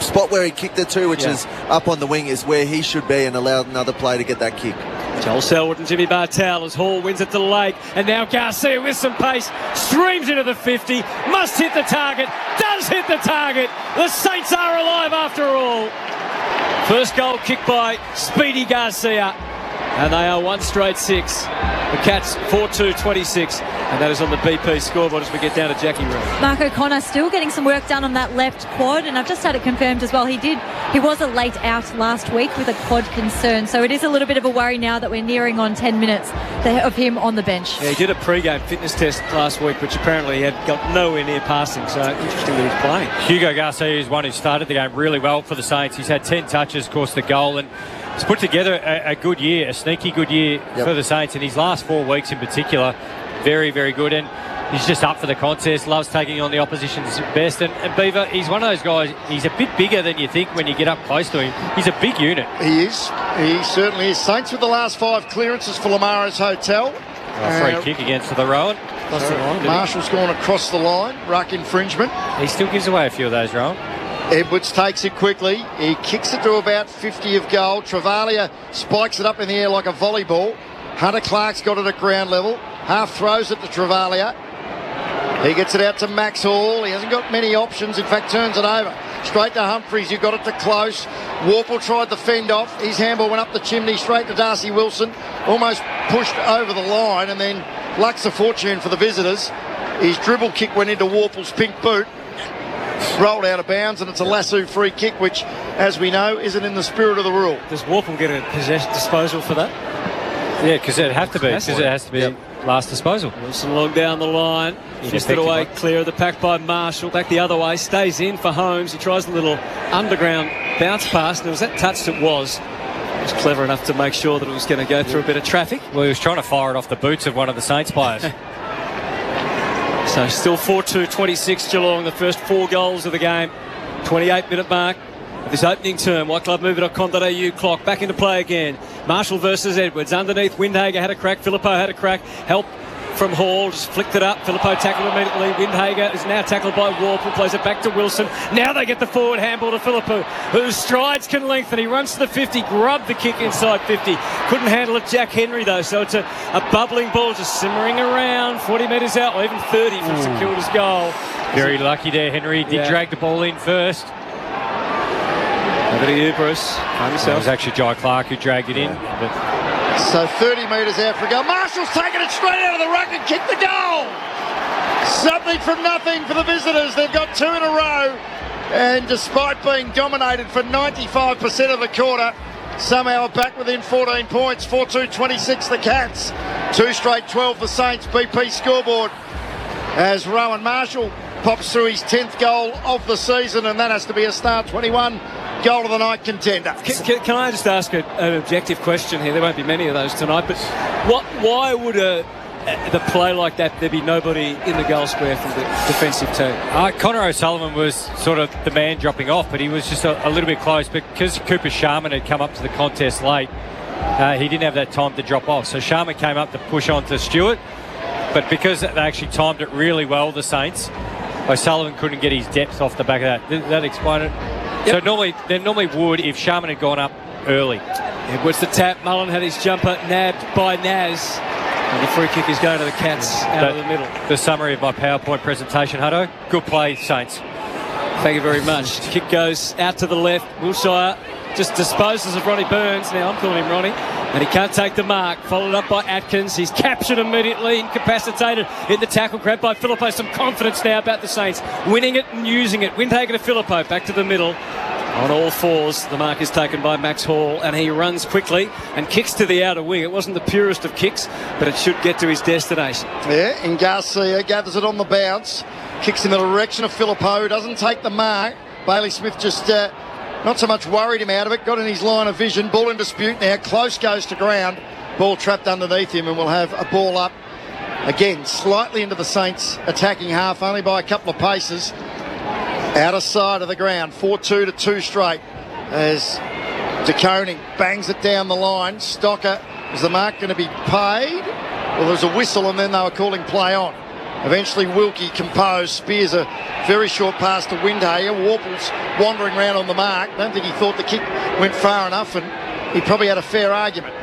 spot where he kicked it to, which is up on the wing, is where he should be, and allowed another player to get that kick. Joel Selwood and Jimmy Bartel as Hall wins at the Lake, and now Garcia with some pace streams into the 50, must hit the target, does hit the target. The Saints are alive after all. First goal kicked by Speedy Garcia, and they are 1 straight 6. The Cats 4-2-26, and that is on the BP scoreboard as we get down to Jackie Room. Mark O'Connor still getting some work done on that left quad, and I've just had it confirmed as well. He was a late out last week with a quad concern, so it is a little bit of a worry now that we're nearing on 10 minutes of him on the bench. Yeah, he did a pre-game fitness test last week, which apparently he had got nowhere near passing, so interesting that he's playing. Hugo Garcia is one who started the game really well for the Saints. He's had 10 touches, of course, the goal, and he's put together a good year, a sneaky good year for the Saints, and his last 4 weeks in particular, very, very good. And he's just up for the contest, loves taking on the opposition's best. And Beaver, he's one of those guys, he's a bit bigger than you think when you get up close to him. He's a big unit. He is. He certainly is. Saints with the last 5 clearances for Lamaras Hotel. Free kick against the Rowan. Marshall's gone across the line. Ruck infringement. He still gives away a few of those, Rowan. Edwards takes it quickly. He kicks it to about 50 of goal. Travalia spikes it up in the air like a volleyball. Hunter Clark's got it at ground level. Half throws it to Travalia. He gets it out to Max Hall. He hasn't got many options. In fact, turns it over. Straight to Humphreys. You got it to Close. Warple tried the fend off. His handball went up the chimney straight to Darcy Wilson. Almost pushed over the line, and then lucks of fortune for the visitors. His dribble kick went into Warple's pink boot. Rolled out of bounds, and it's a lasso free kick, which, as we know, isn't in the spirit of the rule. Does Warple get a disposal for that? Yeah, because it has to be. Because it has to be last disposal. Wilson long down the line. Fisted away, clear of the pack by Marshall. Back the other way, stays in for Holmes. He tries a little underground bounce pass, and it was that touch that was. He was clever enough to make sure that it was going to go through a bit of traffic. Well, he was trying to fire it off the boots of one of the Saints players. So still 4-2-26 Geelong, the first 4 goals of the game. 28-minute mark of this opening term. whiteclubmover.com.au clock back into play again. Marshall versus Edwards. Underneath, Windhager had a crack. Filippo had a crack. Help from Hall, just flicked it up. Filippo tackled immediately. Windhager is now tackled by Warple, plays it back to Wilson. Now they get the forward handball to Filippo, whose strides can lengthen. He runs to the 50, grabbed the kick inside 50. Couldn't handle it, Jack Henry, though, so it's a bubbling ball just simmering around 40 metres out, or even 30 from St Kilda's goal. Very lucky there, Henry. Did drag the ball in first. Over to Ubris. It was actually Jai Clark who dragged it in. But So 30 metres out for a goal. Marshall's taken it straight out of the ruck and kicked the goal. Something from nothing for the visitors. They've got 2 in a row. And despite being dominated for 95% of the quarter, somehow are back within 14 points. 4-2-26 the Cats. 2 straight 12 the Saints. BP scoreboard as Rowan Marshall pops through his 10th goal of the season, and that has to be a Star 21 goal of the night contender. Can I just ask an objective question here? There won't be many of those tonight, but why would the play like that there be nobody in the goal square from the defensive team? Connor O'Sullivan was sort of the man dropping off, but he was just a little bit close because Cooper Sharman had come up to the contest late. He didn't have that time to drop off, so Sharman came up to push on to Stewart, but because they actually timed it really well, the Saints, O'Sullivan couldn't get his depth off the back of that. Did that explain it? Yep. So they normally would if Sharman had gone up early. Edwards the tap. Mullen had his jumper nabbed by Naz. And the free kick is going to the Cats out of the middle. The summary of my PowerPoint presentation, Hutto. Good play, Saints. Thank you very much. Kick goes out to the left. Wilshire just disposes of Ronnie Burns. Now I'm calling him Ronnie. And he can't take the mark. Followed up by Atkins. He's captured immediately, incapacitated in the tackle. Grabbed by Filippo. Some confidence now about the Saints. Winning it and using it. Windhager to Filippo. Back to the middle. On all fours, the mark is taken by Max Hall, and he runs quickly and kicks to the outer wing. It wasn't the purest of kicks, but it should get to his destination. Yeah, and Garcia gathers it on the bounce. Kicks in the direction of Filippo. Doesn't take the mark. Bailey Smith just not so much worried him out of it. Got in his line of vision. Ball in dispute now. Close goes to ground. Ball trapped underneath him, and we'll have a ball up again, slightly into the Saints attacking half, only by a couple of paces. Outer side of the ground, 4-2 to 2 straight as De Koning bangs it down the line. Stocker, is the mark going to be paid? Well, there's a whistle and then they were calling play on. Eventually Wilkie composed, spears a very short pass to Windhager. Warple's wandering around on the mark. Don't think he thought the kick went far enough, and he probably had a fair argument.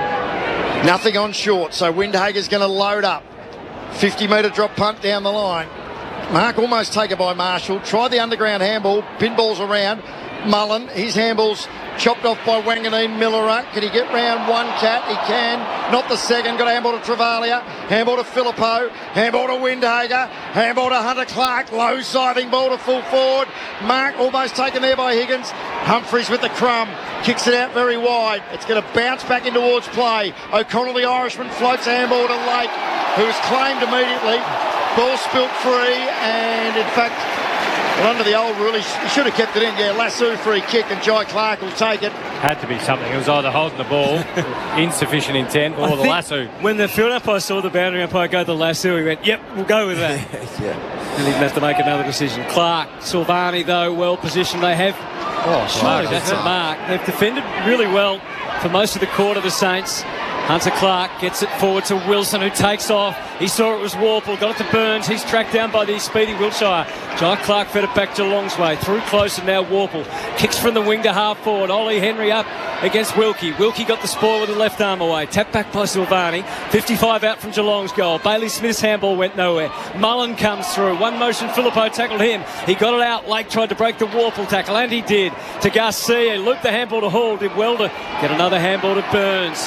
Nothing on short, so Windhager's going to load up. 50-metre drop punt down the line. Mark almost taken by Marshall. Tried the underground handball. Pinballs around. Mullen, his handball's chopped off by Wanganeen. Miller. Can he get round one cat? He can. Not the second. Got a handball to Travalia. Handball to Filippo. Handball to Windhager. Handball to Hunter Clark. Low scything ball to full forward. Mark almost taken there by Higgins. Humphreys with the crumb. Kicks it out very wide. It's going to bounce back in towards play. O'Connell, the Irishman, floats a handball to Lake, who was claimed immediately. Ball spilt free, and in fact, under the old rule, he should have kept it in. Yeah, lasso free kick, and Jai Clark will take it. Had to be something. It was either holding the ball, insufficient intent, or the lasso. When the field umpire saw the boundary umpire go to the lasso, he went, yep, we'll go with that. Yeah. And he didn't have to make another decision. Clark, Silvani, though, well positioned. They have. Surely that's a mark. They've defended really well for most of the quarter, the Saints. Hunter Clark gets it forward to Wilson, who takes off. He saw it was Warple, got it to Burns. He's tracked down by the speedy Wiltshire. Jai Clark fed it back Geelong's way. Through close, and now Warple kicks from the wing to half forward. Ollie Henry up against Wilkie. Wilkie got the spoil with the left arm away. Tapped back by Silvani. 55 out from Geelong's goal. Bailey Smith's handball went nowhere. Mullen comes through. One motion, Filippo tackled him. He got it out. Lake tried to break the Warple tackle, and he did. To Garcia. Looped the handball to Hall. Did well to get another handball to Burns.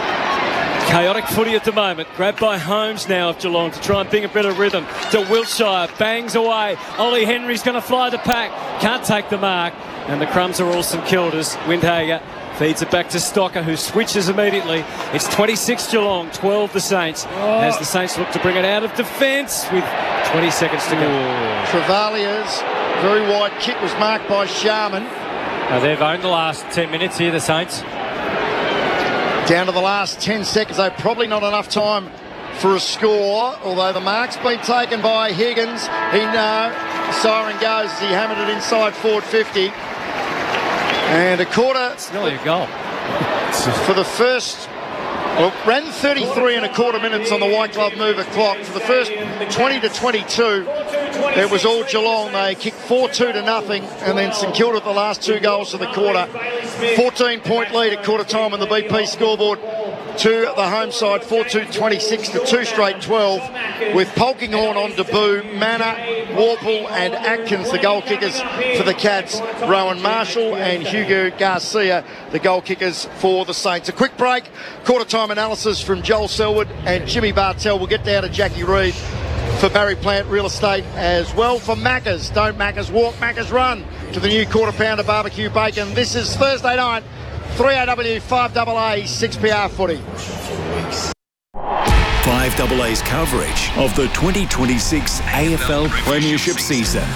Chaotic footy at the moment. Grabbed by Holmes now of Geelong to try and bring a bit of rhythm to Wiltshire. Bangs away. Ollie Henry's going to fly the pack. Can't take the mark. And the crumbs are all St Kilda's. Windhager feeds it back to Stocker, who switches immediately. It's 26 Geelong, 12 the Saints. As the Saints look to bring it out of defence with 20 seconds to go. Travalia's very wide kick was marked by Sharman. Now they've owned the last 10 minutes here, the Saints. Down to the last 10 seconds, though, probably not enough time for a score, although the mark's been taken by Higgins. Siren goes as he hammered it inside forward 50. And a quarter. It's nearly a goal. For the first, well, ran 33 and a quarter minutes on the white glove mover clock. For the first 20 to 22, it was all Geelong. They kicked 4-2 to nothing, and then St Kilda the last two goals of the quarter. 14-point lead at quarter time on the BP scoreboard to the home side, 4-2-26 to 2 straight 12, with Polkinghorne on debut, Manor, Warple and Atkins, the goal kickers for the Cats, Rowan Marshall and Hugo Garcia, the goal kickers for the Saints. A quick break, quarter time analysis from Joel Selwood and Jimmy Bartell. We'll get down to Jackie Reid for Barry Plant Real Estate as well. For Macca's, don't Macca's walk, Macca's run to the new quarter pounder barbecue bacon. This is Thursday night, 3AW 5AA 6PR footy. 5AA's coverage of the 2026 AFL Premiership season.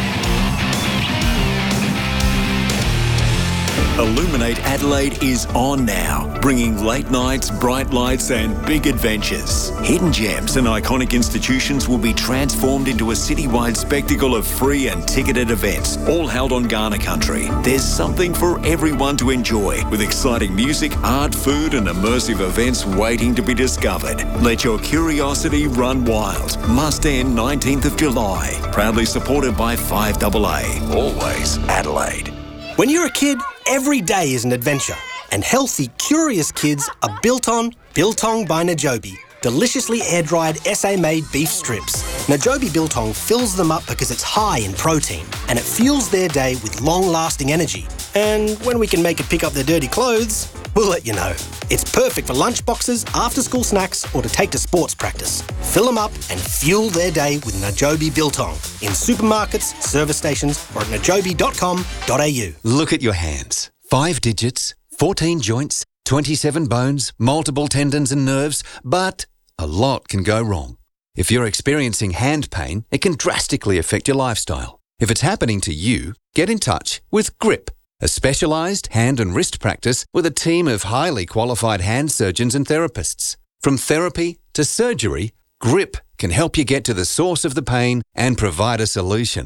Illuminate Adelaide is on now, bringing late nights, bright lights and big adventures. Hidden gems and iconic institutions will be transformed into a citywide spectacle of free and ticketed events, all held on Kaurna country. There's something for everyone to enjoy, with exciting music, art, food and immersive events waiting to be discovered. Let your curiosity run wild. Must end 19th of July. Proudly supported by 5AA. Always Adelaide. When you're a kid, every day is an adventure. And healthy, curious kids are Biltong by Najobi. Deliciously air-dried SA-made beef strips. Najobi Biltong fills them up because it's high in protein and it fuels their day with long-lasting energy. And when we can make it pick up their dirty clothes, we'll let you know. It's perfect for lunch boxes, after-school snacks or to take to sports practice. Fill them up and fuel their day with Najobi Biltong in supermarkets, service stations or at najobi.com.au. Look at your hands. 5 digits, 14 joints, 27 bones, multiple tendons and nerves, but a lot can go wrong. If you're experiencing hand pain, it can drastically affect your lifestyle. If it's happening to you, get in touch with GRIP, a specialised hand and wrist practice with a team of highly qualified hand surgeons and therapists. From therapy to surgery, GRIP can help you get to the source of the pain and provide a solution.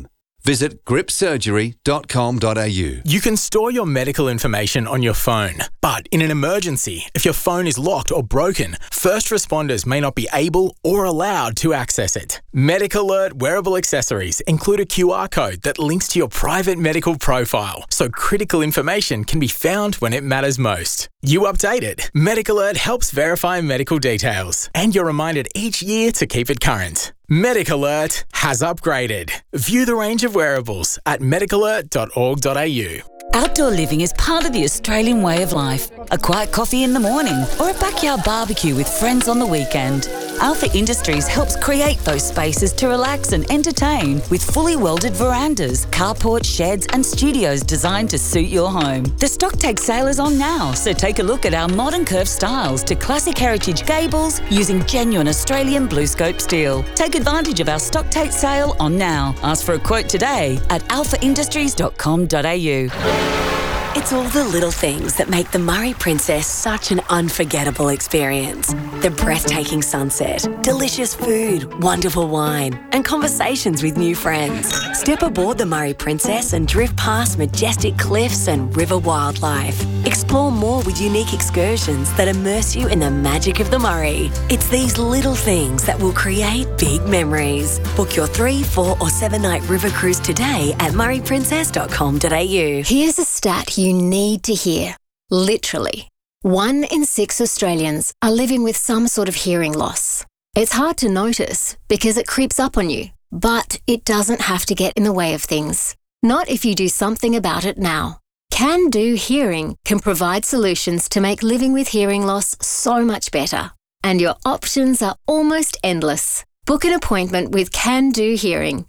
Visit gripsurgery.com.au. You can store your medical information on your phone, but in an emergency, if your phone is locked or broken, first responders may not be able or allowed to access it. Medic Alert wearable accessories include a QR code that links to your private medical profile, so critical information can be found when it matters most. You update it. Medic Alert helps verify medical details, and you're reminded each year to keep it current. Medic Alert has upgraded. View the range of wearables at medicalert.org.au. Outdoor living is part of the Australian way of life. A quiet coffee in the morning or a backyard barbecue with friends on the weekend. Alpha Industries helps create those spaces to relax and entertain with fully welded verandas, carports, sheds and studios designed to suit your home. The stock take sale is on now, so take a look at our modern curved styles to classic heritage gables using genuine Australian BlueScope steel. Take advantage of our stock take sale on now. Ask for a quote today at alphaindustries.com.au. It's all the little things that make the Murray Princess such an unforgettable experience. The breathtaking sunset, delicious food, wonderful wine, and conversations with new friends. Step aboard the Murray Princess and drift past majestic cliffs and river wildlife. Explore more with unique excursions that immerse you in the magic of the Murray. It's these little things that will create big memories. Book your 3, 4 or 7 night river cruise today at murrayprincess.com.au. Here's a stat you need to hear. Literally, 1 in 6 Australians are living with some sort of hearing loss. It's hard to notice because it creeps up on you, but it doesn't have to get in the way of things. Not if you do something about it now. Can Do Hearing can provide solutions to make living with hearing loss so much better. And your options are almost endless. Book an appointment with Can Do Hearing.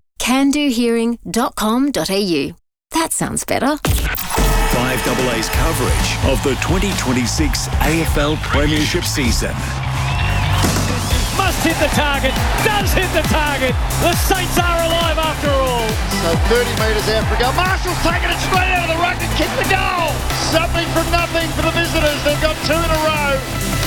candohearing.com.au. That sounds better. 5AA's coverage of the 2026 AFL Premiership season. Must hit the target, does hit the target. The Saints are alive after all. So 30 metres out for a goal. Marshall's taking it straight out of the ruck and kicked the goal. Something from nothing for the visitors. They've got 2 in a row.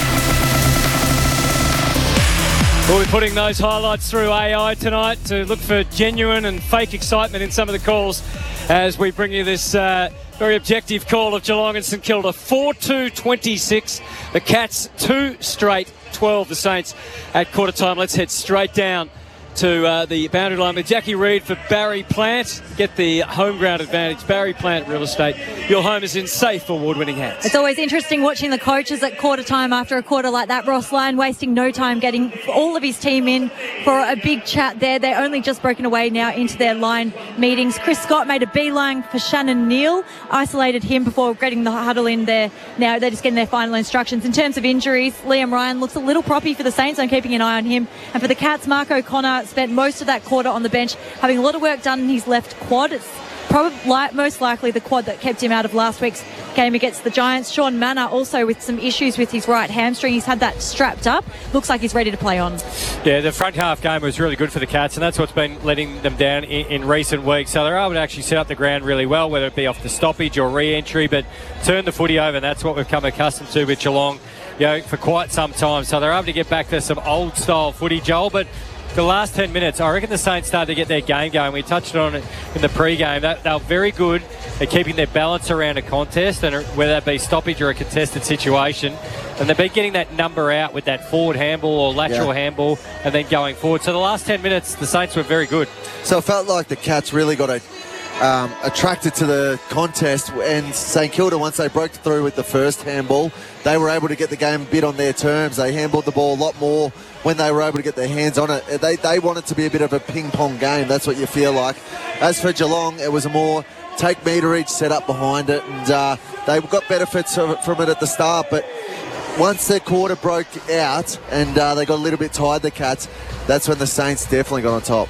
We'll be putting those highlights through AI tonight to look for genuine and fake excitement in some of the calls as we bring you this very objective call of Geelong and St Kilda. 4-2-26. The Cats 2 straight 12. The Saints at quarter time. Let's head straight down to the boundary line with Jackie Reid for Barry Plant. Get the home ground advantage. Barry Plant Real Estate. Your home is in safe, award-winning hands. It's always interesting watching the coaches at quarter time after a quarter like that. Ross Lyon wasting no time getting all of his team in for a big chat there. They're only just broken away now into their line meetings. Chris Scott made a beeline for Shannon Neal, isolated him before getting the huddle in there. Now they're just getting their final instructions. In terms of injuries, Liam Ryan looks a little proppy for the Saints. I'm keeping an eye on him. And for the Cats, Mark O'Connor spent most of that quarter on the bench, having a lot of work done in his left quad. It's probably most likely the quad that kept him out of last week's game against the Giants. Sean Manor also with some issues with his right hamstring. He's had that strapped up. Looks like he's ready to play on. Yeah, the front half game was really good for the Cats, and that's what's been letting them down in recent weeks. So they're able to actually set up the ground really well, whether it be off the stoppage or re-entry, but turn the footy over, and that's what we've come accustomed to with Geelong, for quite some time. So they're able to get back to some old-style footy, Joel, but the last 10 minutes, I reckon the Saints started to get their game going. We touched on it in the pre-game. They're very good at keeping their balance around a contest, and whether that be stoppage or a contested situation. And they've been getting that number out with that forward handball or lateral handball and then going forward. So the last 10 minutes, the Saints were very good. So it felt like the Cats really got attracted to the contest, and St Kilda, once they broke through with the first handball, they were able to get the game a bit on their terms. They handballed the ball a lot more when they were able to get their hands on it. They want it to be a bit of a ping-pong game. That's what you feel like. As for Geelong, it was a more take meterage set up behind it, and they got benefits from it at the start, but once their quarter broke out and they got a little bit tired, the Cats, that's when the Saints definitely got on top.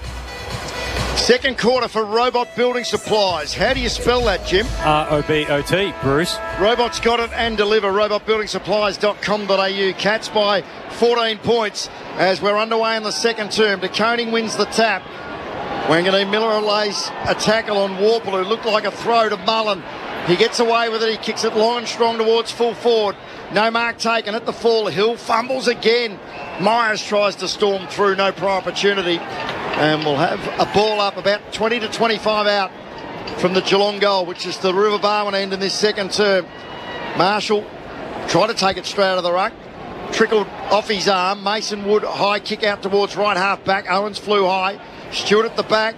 Second quarter for Robot Building Supplies. How do you spell that, Jim? R-O-B-O-T, Bruce. Robot's got it and deliver. robotbuildingsupplies.com.au. Cats by 14 points as we're underway in the second term. De Koning wins the tap. Wanganeen Miller lays a tackle on Warple, who looked like a throw to Mullen. He gets away with it. He kicks it long and strong towards full forward. No mark taken at the fall. Hill fumbles again. Myers tries to storm through. No prior opportunity. And we'll have a ball up about 20 to 25 out from the Geelong goal, which is the River Barwon end in this second term. Marshall tried to take it straight out of the ruck. Trickled off his arm. Mason Wood, high kick out towards right half back. Owens flew high. Stewart at the back.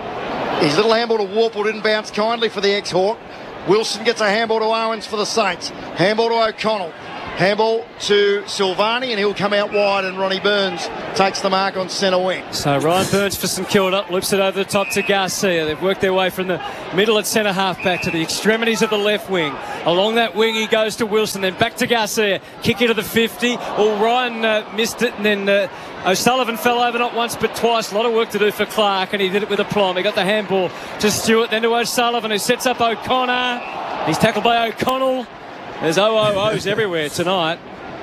His little handball to Warple didn't bounce kindly for the ex-Hawk. Wilson gets a handball to Owens for the Saints. Handball to O'Connell. Handball to Silvani, and he'll come out wide, and Ronnie Burns takes the mark on centre wing. So Ryan Burns for St Kilda loops it over the top to Garcia. They've worked their way from the middle at centre half back to the extremities of the left wing. Along that wing he goes to Wilson, then back to Garcia. Kick into the 50. Well, Ryan missed it, and then O'Sullivan fell over not once but twice. A lot of work to do for Clark, and he did it with aplomb. He got the handball to Stewart, then to O'Sullivan, who sets up O'Connor. He's tackled by O'Connell. There's OOOs everywhere tonight.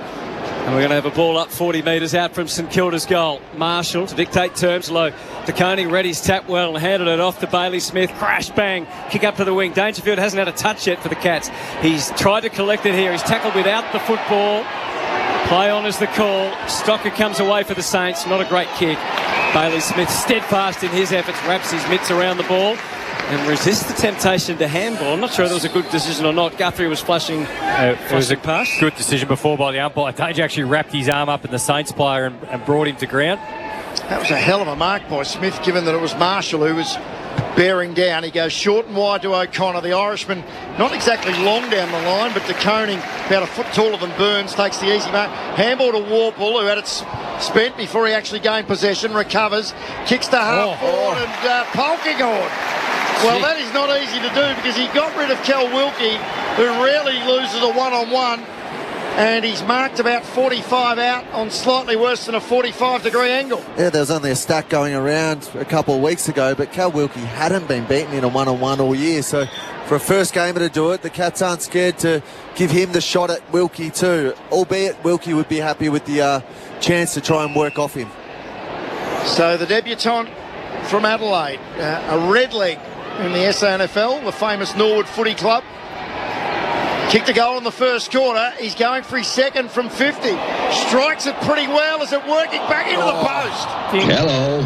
And we're going to have a ball up 40 metres out from St Kilda's goal. Marshall to dictate terms low. DeConey read his tap well and handed it off to Bailey Smith. Crash, bang, kick up to the wing. Dangerfield hasn't had a touch yet for the Cats. He's tried to collect it here. He's tackled without the football. Play on is the call. Stocker comes away for the Saints. Not a great kick. Bailey Smith steadfast in his efforts. Wraps his mitts around the ball and resists the temptation to handball. I'm not sure if that was a good decision or not. Guthrie was flashing. It was a good decision before by the umpire. Tage actually wrapped his arm up in the Saints player and brought him to ground. That was a hell of a mark by Smith, given that it was Marshall who was bearing down. He goes short and wide to O'Connor. The Irishman not exactly long down the line, but DeConey, about a foot taller than Burns, takes the easy mark. Handball to Warple, who had it spent before he actually gained possession, recovers, kicks to half forward, and Polkinghorn. Well, that is not easy to do, because he got rid of Cal Wilkie, who rarely loses a one-on-one, and he's marked about 45 out on slightly worse than a 45-degree angle. Yeah, there was only a stat going around a couple of weeks ago, but Cal Wilkie hadn't been beaten in a one-on-one all year, so for a first gamer to do it, the Cats aren't scared to give him the shot at Wilkie too, albeit Wilkie would be happy with the chance to try and work off him. So the debutant from Adelaide, a red leg in the SANFL, the famous Norwood Footy Club. Kicked a goal in the first quarter. He's going for his second from 50. Strikes it pretty well. Is it working back into the post? Hello.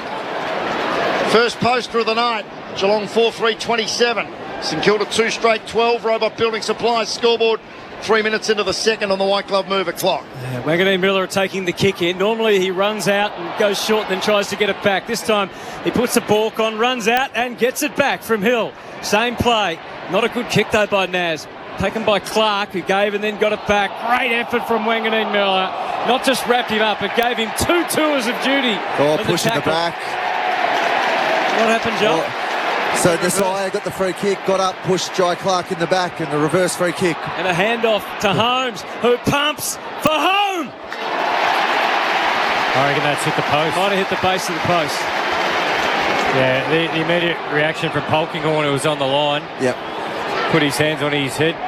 Doink. First poster of the night. Geelong 4-3-27. St Kilda 2 straight 12. Robot Building Supplies scoreboard 3 minutes into the second on the White Glove Mover clock. Wanganeen Miller taking the kick in. Normally he runs out and goes short and then tries to get it back. This time he puts a balk on, runs out and gets it back from Hill. Same play. Not a good kick though by Naz. Taken by Clark, who gave and then got it back. Great effort from Wanganeen Miller. Not just wrapped him up, but gave him 2 tours of duty. Pushing the back. What happened, Joel? So Nasiah got the free kick, got up, pushed Jai Clark in the back, and the reverse free kick. And a handoff to Holmes, who pumps for home. I reckon that's hit the post. Might have hit the base of the post. Yeah, the immediate reaction from Polkinghorn, who was on the line. Yep. Put his hands on his head.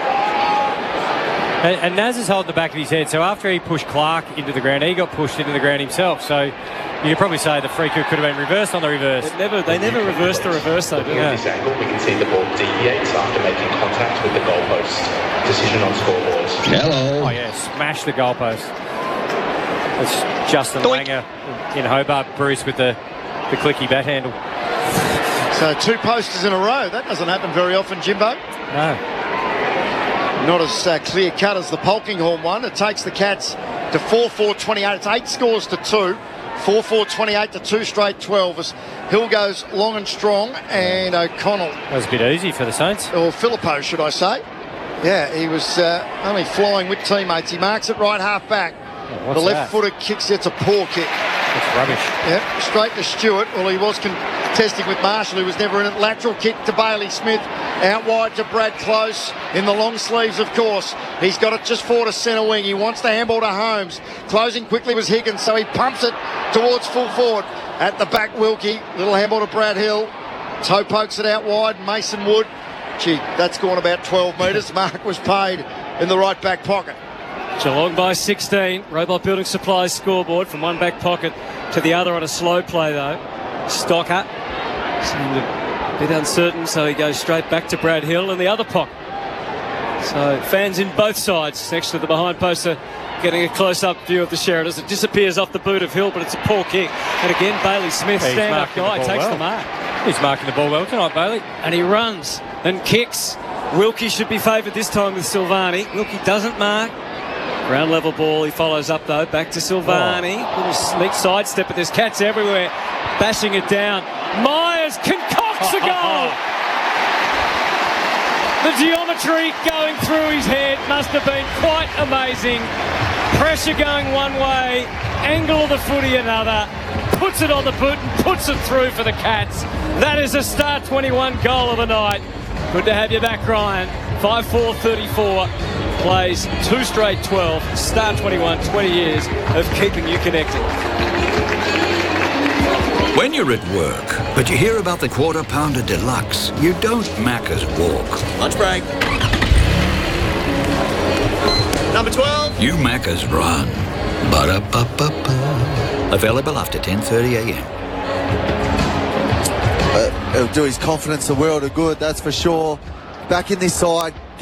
And Naz is holding the back of his head, so after he pushed Clark into the ground, he got pushed into the ground himself. So you could probably say the free kick could have been reversed on the reverse. They never reversed the reverse, though, do they? At this angle, we can see the ball deviates after making contact with the goalpost. Decision on scoreboard. Hello. Oh, yeah, smash the goalpost. It's Justin Langer in Hobart, Bruce, with the clicky bat handle. So 2 posters in a row. That doesn't happen very often, Jimbo. No. Not as clear-cut as the Polkinghorn one. It takes the Cats to 4-4-28. It's 8 scores to 2. 4-4-28 to 2 straight 12 as Hill goes long and strong, and O'Connell. That was a bit easy for the Saints. Or Filippo, should I say. Yeah, he was only flying with teammates. He marks it right half back. Oh, the left-footed kicks, it's a poor kick. It's rubbish. Yep, straight to Stewart. Well, he was contesting with Marshall, who was never in it. Lateral kick to Bailey Smith. Out wide to Brad Close in the long sleeves, of course. He's got it just forward to centre wing. He wants the handball to Holmes. Closing quickly was Higgins, so he pumps it towards full forward. At the back, Wilkie. Little handball to Brad Hill. Toe pokes it out wide. Mason Wood. Gee, that's gone about 12 metres. Mark was paid in the right back pocket. Geelong by 16. Robot Building Supplies scoreboard from one back pocket to the other on a slow play, though. Stocker seemed a bit uncertain, so he goes straight back to Brad Hill in the other pocket. So fans in both sides next to the behind poster getting a close-up view of the Sheridan as it disappears off the boot of Hill, but it's a poor kick. And again, Bailey Smith, stand-up guy, takes the mark. He's marking the ball well tonight, Bailey. And he runs and kicks. Wilkie should be favoured this time with Silvani. Wilkie doesn't mark. Ground level ball, he follows up though, back to Silvani. Little neat sidestep, but there's cats everywhere, bashing it down. Myers concocts a goal! The geometry going through his head must have been quite amazing. Pressure going one way, angle of the footy another. Puts it on the boot and puts it through for the Cats. That is a Star 21 goal of the night. Good to have you back, Ryan. 5-4-34. Plays 2 straight 12. Star 21, 20 years of keeping you connected. When you're at work, but you hear about the Quarter Pounder Deluxe, you don't Macca's walk. Lunch break. Number 12. You Macca's run. Ba-da-ba-ba-ba. Available after 10:30 a.m. It'll do his confidence a world of good, that's for sure. Back in this side,